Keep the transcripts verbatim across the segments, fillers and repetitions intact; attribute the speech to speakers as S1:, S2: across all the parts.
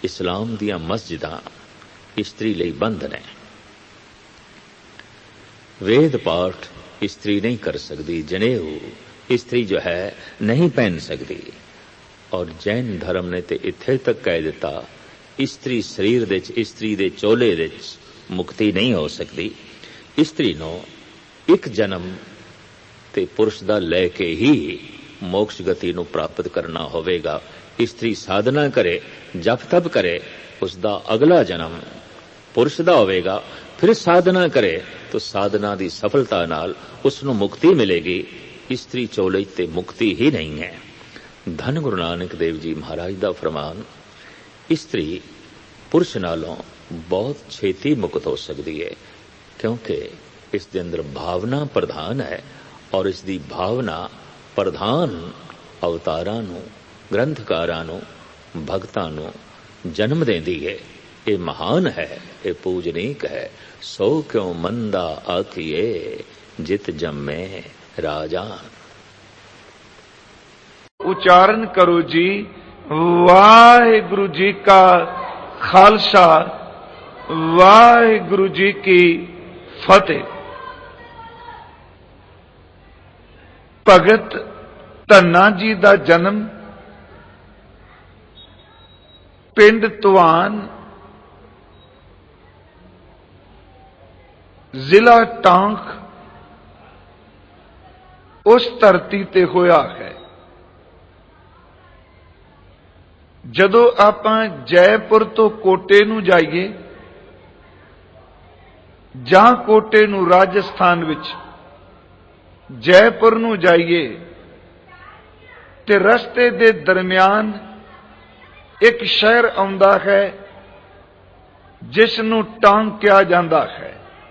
S1: इस्लाम दीयां मस्जिदां इस्त्री लई बंद ने। वेद पाठ इस्त्री नहीं कर सकती, जनेऊ इस्त्री जो है नहीं पहन सकती। और जैन धर्म ने तो इत्थे तक कह दिता इस्त्री शरीर दे इस्त्री दे चोले दे मुक्ति नहीं हो सकती। इस्त्री नो एक जन्म ते पुरुष दा लैके ही मोक्ष गति नू प्राप्त करना होवेगा। इस्त्री साधना करे, जप तप करे, उसका अगला जन्म पुरुष दा होवेगा। फिर साधना करे तो साधना दी सफलता नाल उसनू मुक्ति मिलेगी। इस्त्री चोले ते मुक्ति ही नहीं है। धन गुरु नानक देव जी महाराज दा फरमान, इस्त्री पुरुष नालों बहुत छेती मुक्त हो सकती है, क्योंकि इस दे अंदर भावना प्रधान है और इसकी भावना प्रधान अवतारां नू, ग्रंथकारां नू, भगतां नू जन्म देंदी है। ये महान है, ये पूजनीक है। सो क्यों मंदा आखिए जित जम्मे राजान।
S2: उच्चारण करो जी, वाहिगुरु जी का खालसा, वाहिगुरु जी की फतेह। भगत धन्ना जी का जन्म पिंड तुआन, जिला टांक, उस धरती ते होया है। जदों आपां जयपुर तो कोटे नू जाइए जां कोटे नू राजस्थान विच जयपुर नू जाइए ते रस्ते दे दरमियान एक शहर आउंदा है जिस नू टांक कहा जांदा है।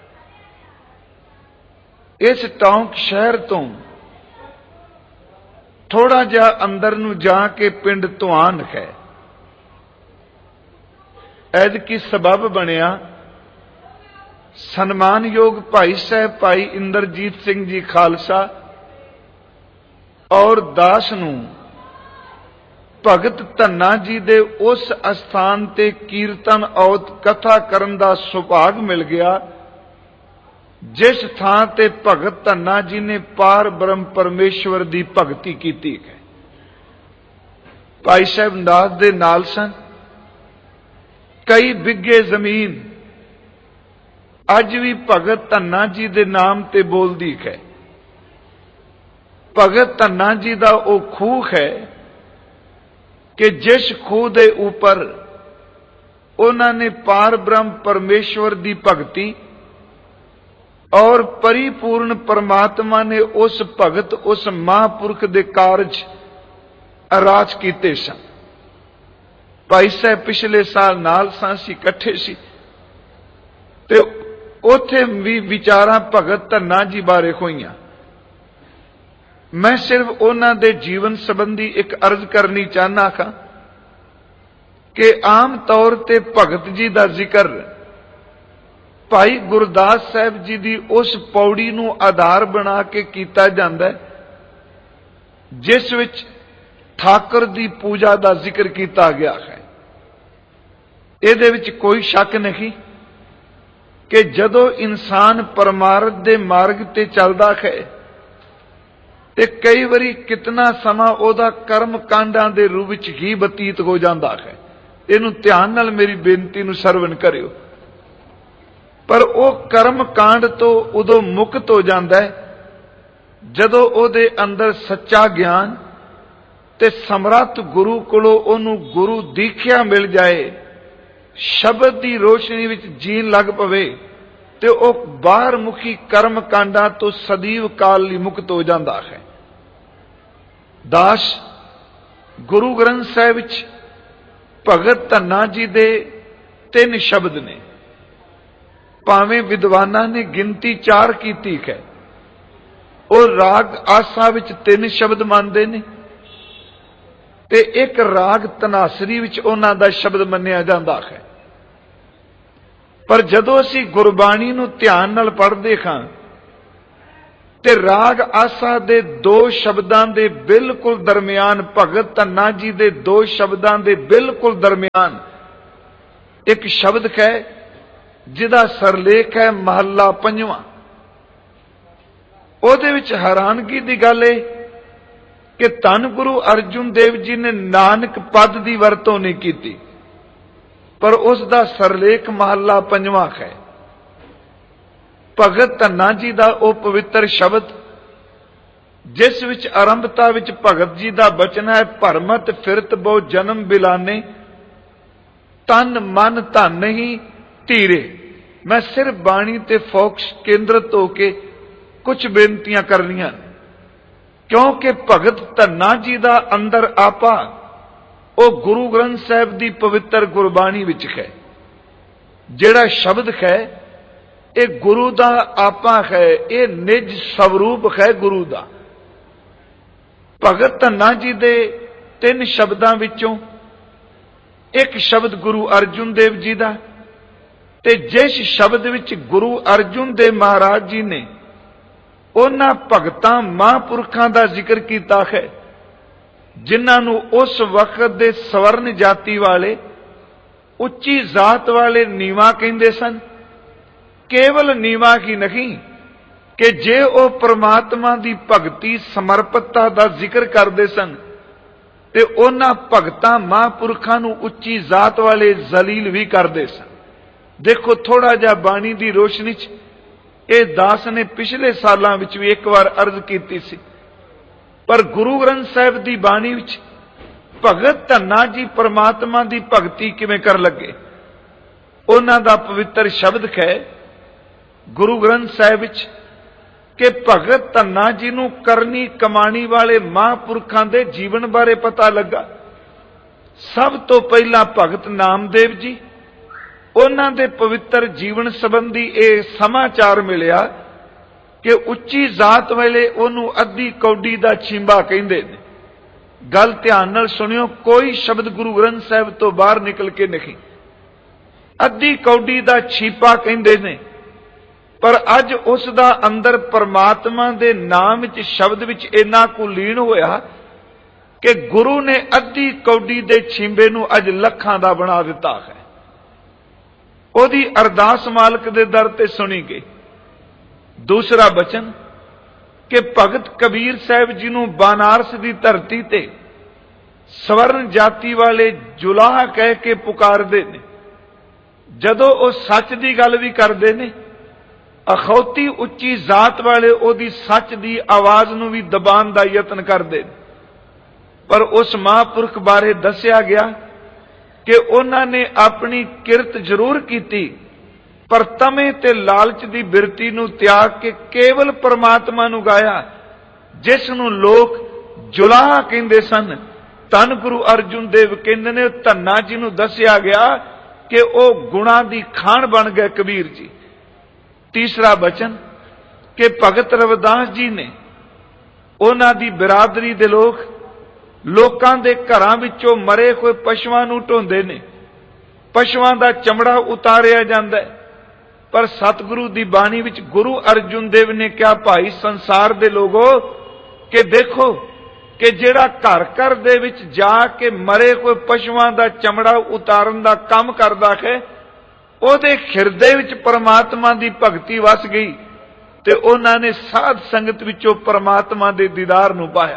S2: इस टांक शहर तो थोड़ा जा अंदर नू जाके पिंड तुआन है। ऐदकी सबब बनिया सन्मानयोग भाई साहब भाई इंद्रजीत सिंह जी खालसा और दास नू भगत धन्ना जी दे उस अस्थान ते कीर्तन औत कथा करन दा सुभाग मिल गया जिस थां ते भगत धन्ना जी ने पार ब्रह्म परमेश्वर दी भगती कीती है। भाई साहब नाथ दे नाल सन। कई बिघे जमीन अज भी भगत धन्ना जी दे नाम ते बोलदी है। भगत धन्ना जी दा ओ खूह है कि जिस खूह दे ऊपर उन्होंने पार ब्रह्म परमेश्वर दी भगती और परिपूर्ण परमात्मा ने उस भगत उस महापुरख दे कारज अराज कीते सन। भाई साहब पिछले साल नाल सांसी इकट्ठे सी ते उथे भी विचारां भगत धन्ना जी बारे होईयां। मैं सिर्फ उन्हां दे जीवन संबंधी एक अर्ज करनी चाहना था कि आम तौर ते भगत जी का जिक्र भाई गुरदास साहब जी की उस पौड़ी नूं आधार बना के कीता जांदा है जिस विच ठाकर दी पूजा का जिक्र किया गया है। इहदे विच कोई शक नहीं कि जदों इंसान परमार्थ दे मार्ग ते चलदा है ते कई बारी कितना समा ओदा कर्म कांडां दे रूप विच ही बतीत हो जाता है। इहनूं ध्यान नाल मेरी बेनती नूं सरवण करियो। पर वो कर्म कांड तो उदों मुक्त हो जाता है जदों ओदे अंदर सच्चा ज्ञान ते समर्थ गुरु कोलों ओनूं गुरु दीख्या मिल जाए, शब्द की रोशनी विच जीन लग पवे ते ओ बाहर मुखी कर्म कांडां तो सदैव काल लई मुक्त हो जाता है। दास गुरु ग्रंथ साहिब विच भगत धन्ना जी दे तीन शब्द ने। भावें विद्वानां ने गिनती चार कीती है, और राग आसा विच तीन शब्द मानते ने ते एक राग तनासरी विच उन्हां दा शब्द मन्निया जाता है। पर जदों असीं गुरबाणी नूं ध्यान नाल पढ़दे हां ते राग आसा दे दो शब्दां दे बिल्कुल दरमियान भगत धन्ना जी दे दो शब्दां दे बिल्कुल दरमियान एक शब्द है जिहदा सरलेख है महला पंजवां। ਉਹਦੇ ਵਿੱਚ हैरानगी की गल है कि धन गुरु अर्जुन देव जी ने नानक पद की वरतों नहीं की, पर उसका सरलेख महला पंजवां है। भगत धन्ना जी का वह पवित्र शब्द जिस विच आरंभता विच भगत जी का बचन है, भरमत फिरत बहु जन्म बिलाने, तन मन धन ही धीरे। मैं सिर्फ बाणी ते फोकस केंद्रित होके कुछ बेनतियां करनियां, क्योंकि भगत धन्ना जी का अंदर आपा वो गुरु ग्रंथ साहिब की पवित्र गुरबाणी विच है। जिहड़ा शब्द है ये गुरु का आपा है, ये निज स्वरूप है गुरु का। भगत धन्ना जी दे तीन शब्दां विचों एक शब्द गुरु अर्जुन देव जी का, ते जिस शब्द विच गुरु अर्जुन देव महाराज जी ने उन्हां भगतां महापुरखां दा जिक्र कीता है, जिन्हां नूं उस वक्त दे स्वर्ण जाति वाले, उच्ची जात वाले नीवा कहिंदे सन। केवल नीवा ही नहीं कि जे वो परमात्मा दी भगती समर्पितता दा जिक्र करदे सन ते उन्हां भगतां महापुरखां नूं उच्ची जात वाले जलील भी करदे सन। देखो थोड़ा जिहा बाणी दी रोशनी च ये दास ने पिछले सालों विच भी एक बार अर्ज की सी, पर गुरु ग्रंथ साहिब की बाणी विच भगत धन्ना जी परमात्मा की भगती किवें कर लगे। उन्हां दा पवित्र शब्द है गुरु ग्रंथ साहिब विच कि भगत धन्ना जी नूं करनी कमाणी वाले महापुरखां दे जीवन बारे पता लगा। सब तो पहला भगत नामदेव जी, उन्हां दे पवित्र जीवन संबंधी यह समाचार मिलिया कि उच्ची जात वाले उन्होंने अद्धी कौडी दा छिंबा कहिंदे ने। गल ध्यान नाल सुनियो, कोई शब्द गुरु ग्रंथ साहिब तो बाहर निकल के नहीं। अद्धी कौडी दा छीपा कहिंदे ने, पर अज उसदा अंदर परमात्मा दे नाम विच शब्द विच इन्ना कु लीन होया कि गुरु ने अद्धी कौडी दे छिंबे नूं अज लखां दा बना दिता है। ओदी अरदास मालक दे दर ते सुनी गई। दूसरा बचन कि भगत कबीर साहिब जी नूं बनारस दी धरती ते स्वर्ण जाति वाले जुलाहा कह के पुकारदे ने। जदों वो सच दी गल भी करदे ने, अखौती उच्ची जात वाले ओदी सच दी आवाज नूं भी दबाण दा यतन करदे ने। पर उस महापुरख बारे दस्या गया कि उन्होंने अपनी किरत जरूर की, पर तमे ते लालच दी बिरती नूं त्याग के केवल परमात्मा नूं गाया, जिस नूं लोक जुलाहा कहिंदे सन। धन गुरु अर्जुन देव कहंदे ने धन्ना जी नूं दस्या गया कि वो गुणा दी खान बन गए कबीर जी। तीसरा बचन कि भगत रविदास जी ने उन्हां दी बिरादरी दे लोग लोकां दे घरां विचों मरे हुए पशुआं नूं ढोंदे ने, पशुआं दा चमड़ा उतारिया जांदा है। पर सतगुरु दी बाणी विच गुरु अर्जुन देव ने कहा, भाई संसार दे लोगो कि देखो कि जिहड़ा घर घर दे विच जाके मरे हुए पशुआं दा चमड़ा उतारन दा काम करदा है, ਉਹਦੇ ਹਿਰਦੇ ਵਿੱਚ परमात्मा ਦੀ ਭਗਤੀ ਵਸ ਗਈ ਤੇ ਉਹਨਾਂ ਨੇ ਸਾਧ ਸੰਗਤ ਵਿੱਚੋਂ परमात्मा ਦੇ ਦੀਦਾਰ ਨੂੰ ਪਾਇਆ।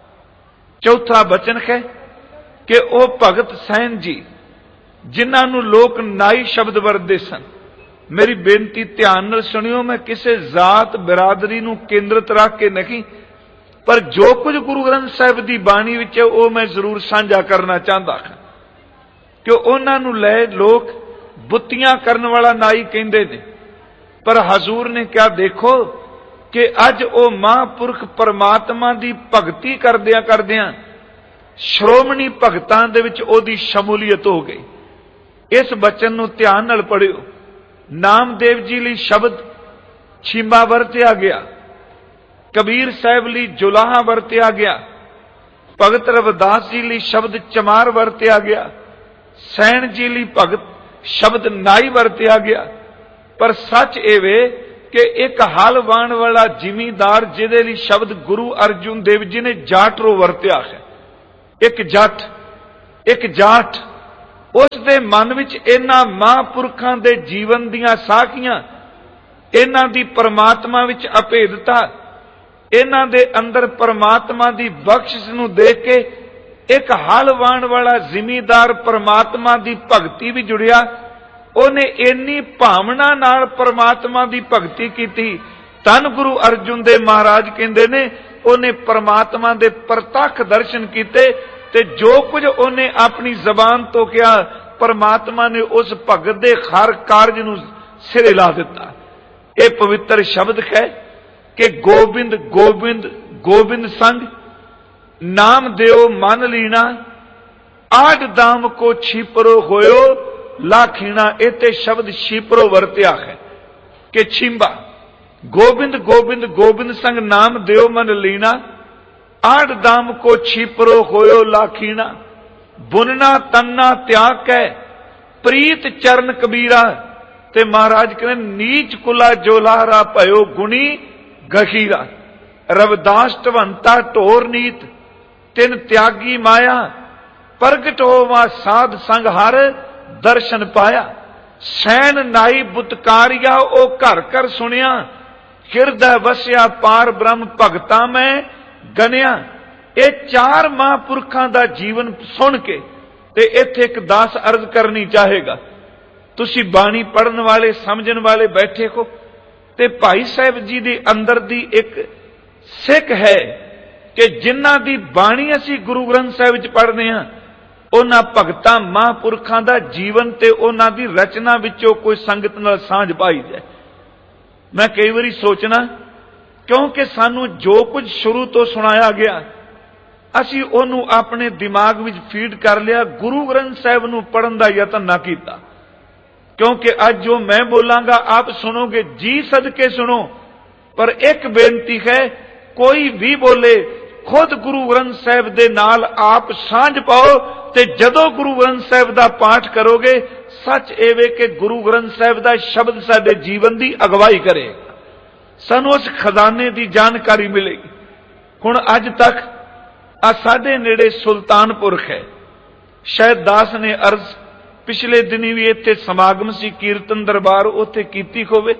S2: ਚੌਥਾ ਬਚਨ ਹੈ ਕਿ ਉਹ ਭਗਤ ਸੈਨ ਜੀ ਜਿਨ੍ਹਾਂ ਨੂੰ ਲੋਕ ਨਾਈ ਸ਼ਬਦ ਵਰਤਦੇ ਸਨ। ਮੇਰੀ ਬੇਨਤੀ ਧਿਆਨ ਨਾਲ ਸੁਣਿਓ, ਮੈਂ ਕਿਸੇ ਜ਼ਾਤ ਬਿਰਾਦਰੀ ਨੂੰ ਕੇਂਦਰਿਤ ਰੱਖ ਕੇ ਨਹੀਂ, ਪਰ ਜੋ ਕੁਝ ਗੁਰੂ ਗ੍ਰੰਥ ਸਾਹਿਬ ਦੀ ਬਾਣੀ ਵਿੱਚ ਹੈ ਉਹ ਮੈਂ ਜ਼ਰੂਰ ਸਾਂਝਾ ਕਰਨਾ ਚਾਹੁੰਦਾ ਹਾਂ ਕਿ ਉਹਨਾਂ ਨੂੰ ਲੈ ਲੋਕ बुत्तियां करने वाला नाई कहते ने। पर हजूर ने क्या देखो कि अज वो महापुरख परमात्मा की भगती करदियां करदियां श्रोमणी भगतां दे विच ओदी शमूलीयत हो गई। इस बचन नूं ध्यान नाल पढ़ियो। नामदेव जी लई शब्द छीमा वरतिया गया, कबीर साहिब लई जुलाहा वरतिया गया, भगत रविदास जी लई शब्द चमार वरतिया गया, सैन जी लई भगत शब्द नाई वरतिया गया। पर सच एवे कि एक हल वाण वाला जिमीदार जिहदे लई शब्द गुरु अर्जुन देव जी ने जाटरो वरतिया है। एक जट, एक जाट, ਉਸ ਦੇ ਮਨ ਵਿੱਚ ਇਹਨਾਂ ਮਹਾਂਪੁਰਖਾਂ ਦੇ ਜੀਵਨ ਦੀਆਂ ਸਾਖੀਆਂ, ਇਹਨਾਂ ਦੀ ਪਰਮਾਤਮਾ ਵਿੱਚ ਅਭੇਦਤਾ, ਇਹਨਾਂ ਦੇ ਅੰਦਰ ਪਰਮਾਤਮਾ ਦੀ ਬਖਸ਼ਿਸ਼ ਨੂੰ ਦੇਖ ਕੇ ਇੱਕ ਹਲ ਵਾਹਣ ਵਾਲਾ ਜ਼ਿਮੀਦਾਰ ਪਰਮਾਤਮਾ ਦੀ ਭਗਤੀ ਵੀ ਜੁੜਿਆ। ਉਹਨੇ ਇੰਨੀ ਭਾਵਨਾ ਨਾਲ ਪਰਮਾਤਮਾ ਦੀ ਭਗਤੀ ਕੀਤੀ। ਧੰਨ ਗੁਰੂ ਅਰਜੁਨ ਦੇਵ ਮਹਾਰਾਜ ਕਹਿੰਦੇ ਨੇ ਉਹਨੇ ਪਰਮਾਤਮਾ ਦੇ ਪ੍ਰਤੱਖ ਦਰਸ਼ਨ ਕੀਤੇ ਤੇ ਜੋ ਕੁਝ ਉਹਨੇ ਆਪਣੀ ਜ਼ਬਾਨ ਤੋਂ ਕਿਹਾ ਪਰਮਾਤਮਾ ਨੇ ਉਸ ਭਗਤ ਦੇ ਹਰ ਕਾਰਜ ਨੂੰ ਸਿਰੇ ਲਾ ਦਿੱਤਾ। ਇਹ ਪਵਿੱਤਰ ਸ਼ਬਦ ਹੈ ਕਿ ਗੋਬਿੰਦ ਗੋਬਿੰਦ ਗੋਬਿੰਦ ਸੰਗ ਨਾਮ ਦਿਓ ਮਨ ਲੀਣਾ, ਆਡ ਦਾਮ ਕੋ ਛੀਪਰੋ ਹੋਇਓ ਲਾਖੀਣਾ। ਇਹ ਤੇ ਸ਼ਬਦ ਛੀਪਰੋ ਵਰਤਿਆ ਹੈ ਕਿ ਛਿੰਬਾ। ਗੋਬਿੰਦ ਗੋਬਿੰਦ ਗੋਬਿੰਦ ਸੰਗ ਨਾਮ ਦਿਓ ਮਨ ਲੀਣਾ, ਆਡ ਦਾਮ ਕੋ ਛੀਪਰੋ ਹੋਇਓ ਲਾਖੀਣਾ। ਬੁਨਣਾ ਤੰਨਾ ਤਿਆਗ ਕੈ ਪ੍ਰੀਤ ਚਰਨ ਕਬੀਰਾ। ਤੇ ਮਹਾਰਾਜ ਕਹਿੰਦੇ ਨੀਚ ਕੁਲਾ ਜੋਲਾਰਾ ਭਇਓ ਗੁਣੀ ਗਖੀਰਾ। ਰਵਿਦਾਸ ਢਵੰਤਾ ਢੋਰ ਨੀਤ ਤਿਨ ਤਿਆਗੀ ਮਾਇਆ, ਪ੍ਰਗਟ ਹੋਵਾ ਸਾਧ ਸੰਗ ਹਰ ਦਰਸ਼ਨ ਪਾਇਆ। ਸੈਨ ਨਾਈ ਬੁਤਕਾਰਿਆ ਉਹ ਘਰ ਘਰ ਸੁਣਿਆ, ਹਿਰਦੈ ਵਸਿਆ ਪਾਰ ਬ੍ਰਹਮ ਭਗਤਾ ਮੈਂ ਗਨਿਆ। ਇਹ ਚਾਰ ਮਹਾਂਪੁਰਖਾਂ ਦਾ ਜੀਵਨ ਸੁਣ ਕੇ ਤੇ ਇੱਥੇ ਇੱਕ ਦਾਸ ਅਰਜ਼ ਕਰਨੀ ਚਾਹੇਗਾ। ਤੁਸੀਂ ਬਾਣੀ ਪੜਨ ਵਾਲੇ ਸਮਝਣ ਵਾਲੇ ਬੈਠੇ ਹੋ ਤੇ ਭਾਈ ਸਾਹਿਬ ਜੀ ਦੇ ਅੰਦਰ ਦੀ ਇੱਕ ਸਿੱਖ ਹੈ ਕਿ ਜਿਨ੍ਹਾਂ ਦੀ ਬਾਣੀ ਅਸੀਂ ਗੁਰੂ ਗ੍ਰੰਥ ਸਾਹਿਬ ਵਿੱਚ ਪੜ੍ਹਦੇ ਹਾਂ ਉਹਨਾਂ ਭਗਤਾਂ ਮਹਾਂਪੁਰਖਾਂ ਦਾ ਜੀਵਨ ਤੇ ਉਹਨਾਂ ਦੀ ਰਚਨਾ ਵਿੱਚੋਂ ਕੋਈ ਸੰਗਤ ਨਾਲ ਸਾਂਝ ਪਾਈ ਜਾਏ। ਮੈਂ ਕਈ ਵਾਰੀ ਸੋਚਣਾ ਕਿਉਂਕਿ ਸਾਨੂੰ ਜੋ ਕੁਝ ਸ਼ੁਰੂ ਤੋਂ ਸੁਣਾਇਆ ਗਿਆ ਅਸੀਂ ਉਹਨੂੰ ਆਪਣੇ ਦਿਮਾਗ ਵਿੱਚ ਫੀਡ ਕਰ ਲਿਆ, ਗੁਰੂ ਗ੍ਰੰਥ ਸਾਹਿਬ ਨੂੰ ਪੜ੍ਹਨ ਦਾ ਯਤਨ ਨਾ ਕੀਤਾ। ਕਿਉਂਕਿ ਅੱਜ ਜੋ ਮੈਂ ਬੋਲਾਂਗਾ ਆਪ ਸੁਣੋਗੇ, ਜੀ ਸਦਕੇ ਸੁਣੋ। ਪਰ ਇੱਕ ਬੇਨਤੀ ਹੈ, ਕੋਈ ਵੀ ਬੋਲੇ ਖੁਦ ਗੁਰੂ ਗ੍ਰੰਥ ਸਾਹਿਬ ਦੇ ਨਾਲ ਆਪ ਸਾਂਝ ਪਾਓ ਤੇ ਜਦੋਂ ਗੁਰੂ ਗ੍ਰੰਥ ਸਾਹਿਬ ਦਾ ਪਾਠ ਕਰੋਗੇ ਸੱਚ ਇਹ ਵੇ ਕਿ ਗੁਰੂ ਗ੍ਰੰਥ ਸਾਹਿਬ ਦਾ ਸ਼ਬਦ ਸਾਡੇ ਜੀਵਨ ਦੀ ਅਗਵਾਈ ਕਰੇ, ਸਾਨੂੰ ਉਸ ਖਜ਼ਾਨੇ ਦੀ ਜਾਣਕਾਰੀ ਮਿਲੇਗੀ। ਹੁਣ ਅੱਜ ਤੱਕ ਆ ਸਾਡੇ ਨੇੜੇ ਸੁਲਤਾਨਪੁਰ ਹੈ, ਸ਼ਾਇਦ ਦਾਸ ਨੇ ਅਰਜ਼ ਪਿਛਲੇ ਦਿਨੀ ਵੀ ਇੱਥੇ ਸਮਾਗਮ ਸੀ ਕੀਰਤਨ ਦਰਬਾਰ ਉੱਥੇ ਕੀਤੀ ਹੋਵੇ।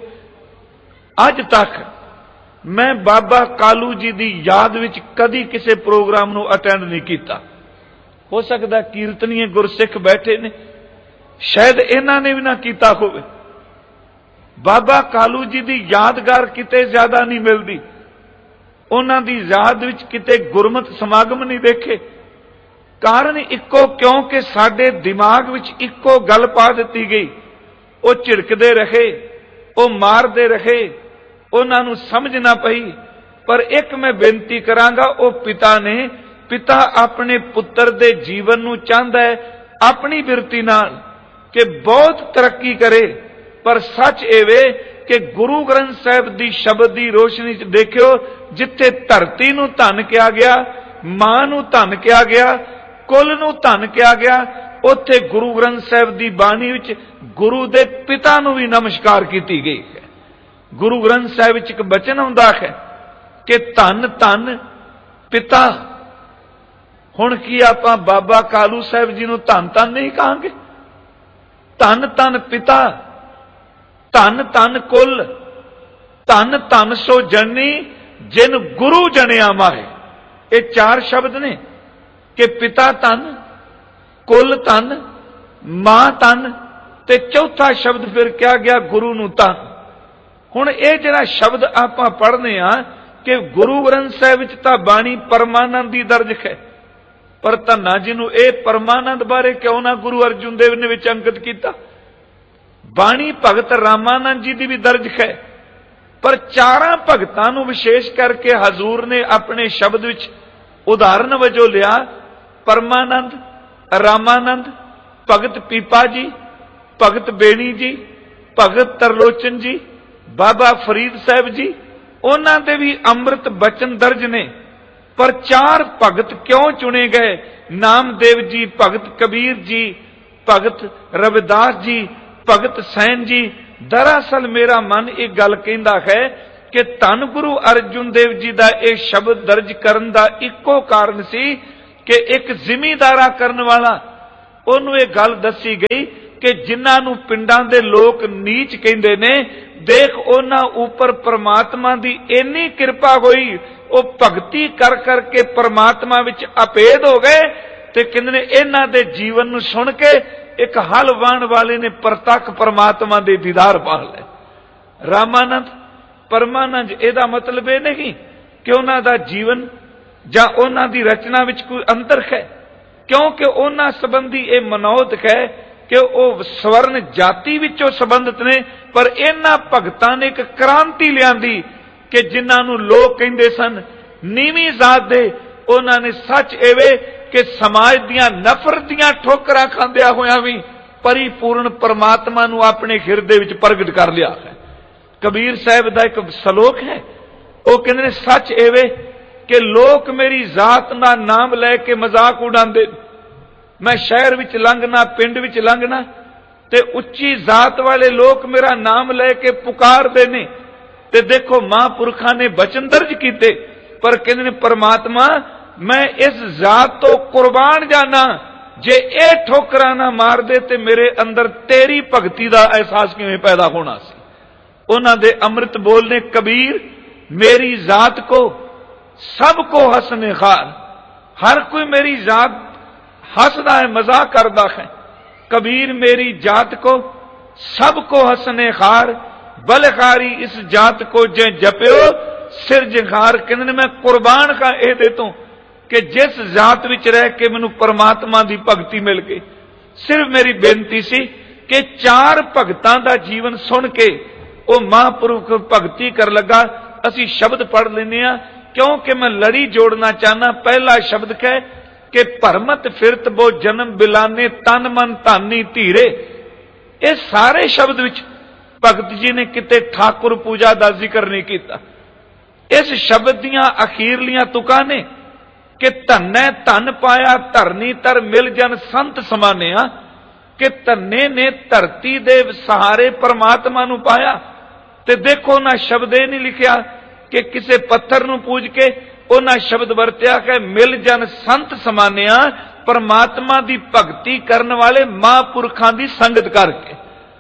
S2: ਅੱਜ ਤੱਕ ਮੈਂ ਬਾਬਾ ਕਾਲੂ ਜੀ ਦੀ ਯਾਦ ਵਿੱਚ ਕਦੀ ਕਿਸੇ ਪ੍ਰੋਗਰਾਮ ਨੂੰ ਅਟੈਂਡ ਨਹੀਂ ਕੀਤਾ। ਹੋ ਸਕਦਾ ਕੀਰਤਨੀਏ ਗੁਰਸਿੱਖ ਬੈਠੇ ਨੇ, ਸ਼ਾਇਦ ਇਹਨਾਂ ਨੇ ਵੀ ਨਾ ਕੀਤਾ ਹੋਵੇ। ਬਾਬਾ ਕਾਲੂ ਜੀ ਦੀ ਯਾਦਗਾਰ ਕਿਤੇ ਜ਼ਿਆਦਾ ਨਹੀਂ ਮਿਲਦੀ, ਉਹਨਾਂ ਦੀ ਯਾਦ ਵਿੱਚ ਕਿਤੇ ਗੁਰਮਤਿ ਸਮਾਗਮ ਨਹੀਂ ਦੇਖੇ। ਕਾਰਨ ਇੱਕੋ, ਕਿਉਂਕਿ ਸਾਡੇ ਦਿਮਾਗ ਵਿੱਚ ਇੱਕੋ ਗੱਲ ਪਾ ਦਿੱਤੀ ਗਈ। ਉਹ ਝਿੜਕਦੇ ਰਹੇ, ਉਹ ਮਾਰਦੇ ਰਹੇ, ਉਹਨਾਂ ਨੂੰ ਸਮਝ ਨਾ ਪਈ। ਪਰ ਇੱਕ ਮੈਂ ਬੇਨਤੀ ਕਰਾਂਗਾ, ਉਹ ਪਿਤਾ ਨੇ ਪਿਤਾ ਆਪਣੇ ਪੁੱਤਰ ਦੇ ਜੀਵਨ ਨੂੰ ਚਾਹੁੰਦਾ ਹੈ ਆਪਣੀ ਬਿਰਤੀ ਨਾਲ ਕਿ ਬਹੁਤ ਤਰੱਕੀ ਕਰੇ। ਪਰ ਸੱਚ ਇਹ ਵੇ ਕਿ ਗੁਰੂ ਗ੍ਰੰਥ ਸਾਹਿਬ ਦੀ ਸ਼ਬਦ ਦੀ ਰੋਸ਼ਨੀ ਚ ਦੇਖਿਓ, ਜਿੱਥੇ ਧਰਤੀ ਨੂੰ ਧਨ ਕਿਹਾ ਗਿਆ, ਮਾਂ ਨੂੰ ਧਨ ਕਿਹਾ ਗਿਆ, ਕੁੱਲ ਨੂੰ ਧਨ ਕਿਹਾ ਗਿਆ, ਉੱਥੇ ਗੁਰੂ ਗ੍ਰੰਥ ਸਾਹਿਬ ਦੀ ਬਾਣੀ ਵਿੱਚ ਗੁਰੂ ਦੇ ਪਿਤਾ ਨੂੰ ਵੀ ਨਮਸਕਾਰ ਕੀਤੀ ਗਈ ਹੈ। ਗੁਰੂ ਗ੍ਰੰਥ ਸਾਹਿਬ ਵਿੱਚ ਇੱਕ ਬਚਨ ਆਉਂਦਾ ਹੈ ਕਿ ਧੰਨ ਧੰਨ ਪਿਤਾ। ਹੁਣ ਕੀ ਆਪਾਂ ਬਾਬਾ ਕਾਲੂ ਸਾਹਿਬ ਜੀ ਨੂੰ ਧੰਨ ਧੰਨ ਨਹੀਂ ਕਹਾਂਗੇ? ਧੰਨ ਧੰਨ ਪਿਤਾ, ਧੰਨ ਧੰਨ ਕੁੱਲ, ਧੰਨ ਧੰਨ ਸੋ ਜਨਨੀ ਜਿਨ ਗੁਰੂ ਜਣਿਆ ਮਾਹੇ। ਇਹ ਚਾਰ ਸ਼ਬਦ ਨੇ ਕਿ ਪਿਤਾ ਧੰਨ, ਕੁੱਲ ਧੰਨ, ਮਾਂ ਧੰਨ ਤੇ ਚੌਥਾ ਸ਼ਬਦ ਫਿਰ ਕਿਹਾ ਗਿਆ ਗੁਰੂ ਨੂੰ ਧੰਨ। ਹੁਣ ਇਹ ਜਿਹੜਾ ਸ਼ਬਦ ਆਪਾਂ ਪੜ੍ਹਦੇ ਆ ਕਿ ਗੁਰੂ ਗ੍ਰੰਥ ਸਾਹਿਬ ਵਿੱਚ ਤਾਂ ਬਾਣੀ ਪਰਮਾਨੰਦ ਦੀ ਦਰਜ ਹੈ, ਪਰ ਧੰਨਾ ਜੀ ਨੂੰ ਇਹ ਪਰਮਾਨੰਦ ਬਾਰੇ ਕਿਉਂ ਨਾ ਗੁਰੂ ਅਰਜੁਨ ਦੇਵ ਨੇ ਵਿੱਚ ਅੰਕਿਤ ਕੀਤਾ। ਬਾਣੀ ਭਗਤ ਰਾਮਾਨੰਦ ਜੀ ਦੀ ਵੀ ਦਰਜ ਹੈ, ਪਰ ਚਾਰਾਂ ਭਗਤਾਂ ਨੂੰ ਵਿਸ਼ੇਸ਼ ਕਰਕੇ ਹਜ਼ੂਰ ਨੇ ਆਪਣੇ ਸ਼ਬਦ ਵਿੱਚ ਉਦਾਹਰਨ ਵਜੋਂ ਲਿਆ। ਪਰਮਾਨੰਦ, ਰਾਮਾਨੰਦ, ਭਗਤ ਪੀਪਾ ਜੀ, ਭਗਤ ਬੇਣੀ ਜੀ, ਭਗਤ ਤਰਲੋਚਨ ਜੀ, ਬਾਬਾ ਫਰੀਦ ਸਾਹਿਬ ਜੀ, ਉਹਨਾਂ ਦੇ ਵੀ ਅੰਮ੍ਰਿਤ ਬਚਨ ਦਰਜ ਨੇ। ਪਰ ਚਾਰ ਭਗਤ ਕਿਉਂ ਚੁਣੇ ਗਏ? ਨਾਮਦੇਵ ਜੀ, ਭਗਤ ਕਬੀਰ ਜੀ, ਭਗਤ ਰਵਿਦਾਸ ਜੀ, ਭਗਤ ਸੈਨ ਜੀ। ਦਰਅਸਲ ਮੇਰਾ ਮਨ ਇਹ ਗੱਲ ਕਹਿੰਦਾ ਹੈ ਕਿ ਧੰਨ ਗੁਰੂ ਅਰਜੁਨ ਦੇਵ ਜੀ ਦਾ ਇਹ ਸ਼ਬਦ ਦਰਜ ਕਰਨ ਦਾ ਇੱਕੋ ਕਾਰਨ ਸੀ ਕਿ ਇੱਕ ਜ਼ਿਮੀਂਦਾਰਾ ਕਰਨ ਵਾਲਾ ਉਹਨੂੰ ਇਹ ਗੱਲ ਦੱਸੀ ਗਈ ਕਿ ਜਿਨ੍ਹਾਂ ਨੂੰ ਪਿੰਡਾਂ ਦੇ ਲੋਕ ਨੀਚ ਕਹਿੰਦੇ ਨੇ, ਦੇਖ ਉਹਨਾਂ ਉੱਪਰ ਪ੍ਰਮਾਤਮਾ ਦੀ ਇੰਨੀ ਕਿਰਪਾ ਹੋਈ, ਉਹ ਭਗਤੀ ਕਰ ਕਰਕੇ ਪ੍ਰਮਾਤਮਾ ਵਿੱਚ ਅਪੇਧ ਹੋ ਗਏ। ਤੇ ਕਹਿੰਦੇ ਨੇ ਇਹਨਾਂ ਦੇ ਜੀਵਨ ਨੂੰ ਸੁਣ ਕੇ ਇੱਕ ਹਲ ਵਾਹਣ ਵਾਲੇ ਨੇ ਪ੍ਰਤੱਖ ਪ੍ਰਮਾਤਮਾ ਦੇ ਦੀਦਾਰ ਪਾ ਲਏ। ਰਾਮਾਨੰਦ ਪਰਮਾਨੰਦ ਇਹਦਾ ਮਤਲਬ ਇਹ ਨਹੀਂ ਕਿ ਉਹਨਾਂ ਦਾ ਜੀਵਨ ਜਾਂ ਉਹਨਾਂ ਦੀ ਰਚਨਾ ਵਿੱਚ ਕੋਈ ਅੰਤਰ ਹੈ, ਕਿਉਂਕਿ ਉਹਨਾਂ ਸੰਬੰਧੀ ਇਹ ਮਨੋਤ ਹੈ ਕਿ ਉਹ ਸਵਰਨ ਜਾਤੀ ਵਿੱਚੋਂ ਸੰਬੰਧਿਤ ਨੇ। ਪਰ ਇਹਨਾਂ ਭਗਤਾਂ ਨੇ ਇੱਕ ਕ੍ਰਾਂਤੀ ਲਿਆਂਦੀ ਕਿ ਜਿਨ੍ਹਾਂ ਨੂੰ ਲੋਕ ਕਹਿੰਦੇ ਸਨ ਨੀਵੀਂ ਜ਼ਾਤ ਦੇ, ਉਹਨਾਂ ਨੇ ਸੱਚ ਐਵੇਂ ਕਿ ਸਮਾਜ ਦੀਆਂ ਨਫ਼ਰਤ ਦੀਆਂ ਠੋਕਰਾਂ ਖਾਂਦਿਆਂ ਹੋਇਆਂ ਵੀ ਪਰਿਪੂਰਨ ਪਰਮਾਤਮਾ ਨੂੰ ਆਪਣੇ ਹਿਰਦੇ ਵਿੱਚ ਪ੍ਰਗਟ ਕਰ ਲਿਆ ਹੈ। ਕਬੀਰ ਸਾਹਿਬ ਦਾ ਇੱਕ ਸ਼ਲੋਕ ਹੈ, ਉਹ ਕਹਿੰਦੇ ਨੇ ਸੱਚ ਐਵੇਂ ਕਿ ਲੋਕ ਮੇਰੀ ਜ਼ਾਤ ਦਾ ਨਾਮ ਲੈ ਕੇ ਮਜ਼ਾਕ ਉਡਾਉਂਦੇ। ਮੈਂ ਸ਼ਹਿਰ ਵਿੱਚ ਲੰਘਣਾ, ਪਿੰਡ ਵਿੱਚ ਲੰਘਣਾ ਤੇ ਉੱਚੀ ਜ਼ਾਤ ਵਾਲੇ ਲੋਕ ਮੇਰਾ ਨਾਮ ਲੈ ਕੇ ਪੁਕਾਰਦੇ ਨੇ। ਤੇ ਦੇਖੋ ਮਹਾਂਪੁਰਖਾਂ ਨੇ ਬਚਨ ਦਰਜ ਕੀਤੇ, ਪਰ ਕਹਿੰਦੇ ਨੇ ਪਰਮਾਤਮਾ ਮੈਂ ਇਸ ਜ਼ਾਤ ਤੋਂ ਕੁਰਬਾਨ ਜਾਣਾ, ਜੇ ਇਹ ਠੋਕਰਾਂ ਨਾ ਮਾਰਦੇ ਤੇ ਮੇਰੇ ਅੰਦਰ ਤੇਰੀ ਭਗਤੀ ਦਾ ਅਹਿਸਾਸ ਕਿਵੇਂ ਪੈਦਾ ਹੋਣਾ ਸੀ। ਉਹਨਾਂ ਦੇ ਅੰਮ੍ਰਿਤ ਬੋਲ ਨੇ, ਕਬੀਰ ਮੇਰੀ ਜ਼ਾਤ ਕੋ ਸਭ ਕੋ ਹਸਨੇ ਖਾਰ, ਹਰ ਕੋਈ ਮੇਰੀ ਜ਼ਾਤ हंसदा है, मजाक करदा है। कबीर मेरी जात को सबको हंसने खार, बलखारी इस जात को जे जप्यो सिरजखार। कहने मैं कुर्बान का ए दे तूं कि जिस जात विच रह के मैनू परमात्मा की भगती मिल गई। सिर्फ मेरी बेनती सी कि चार भगतां दा जीवन सुन के वो महापुरुख भगती कर लगा। असी शब्द पढ़ लेने आ क्योंकि मैं लड़ी जोड़ना चाहना। पहला शब्द कह कि भरमत फिरत बो जन्म बिलाने, तन मन धानी धीरे। ये सारे शब्द विच भगत जी ने किते ठाकुर पूजा का जिक्र नहीं किया। इस शब्द दियां अखीरलियां तुकां ने कि धन्नै धन पाया धरनी तर मिल जन संत समानिया, कि धन्ने ने धरती दे सहारे परमात्मा नूं पाया। ते देखो ना शब्द ये नहीं लिखिया कि किसी पत्थर नूं पूज के, उन्हें शब्द वरत्या कि मिल जन संत समानिया, परमात्मा की भगती करने वाले महापुरखों की संगत करके।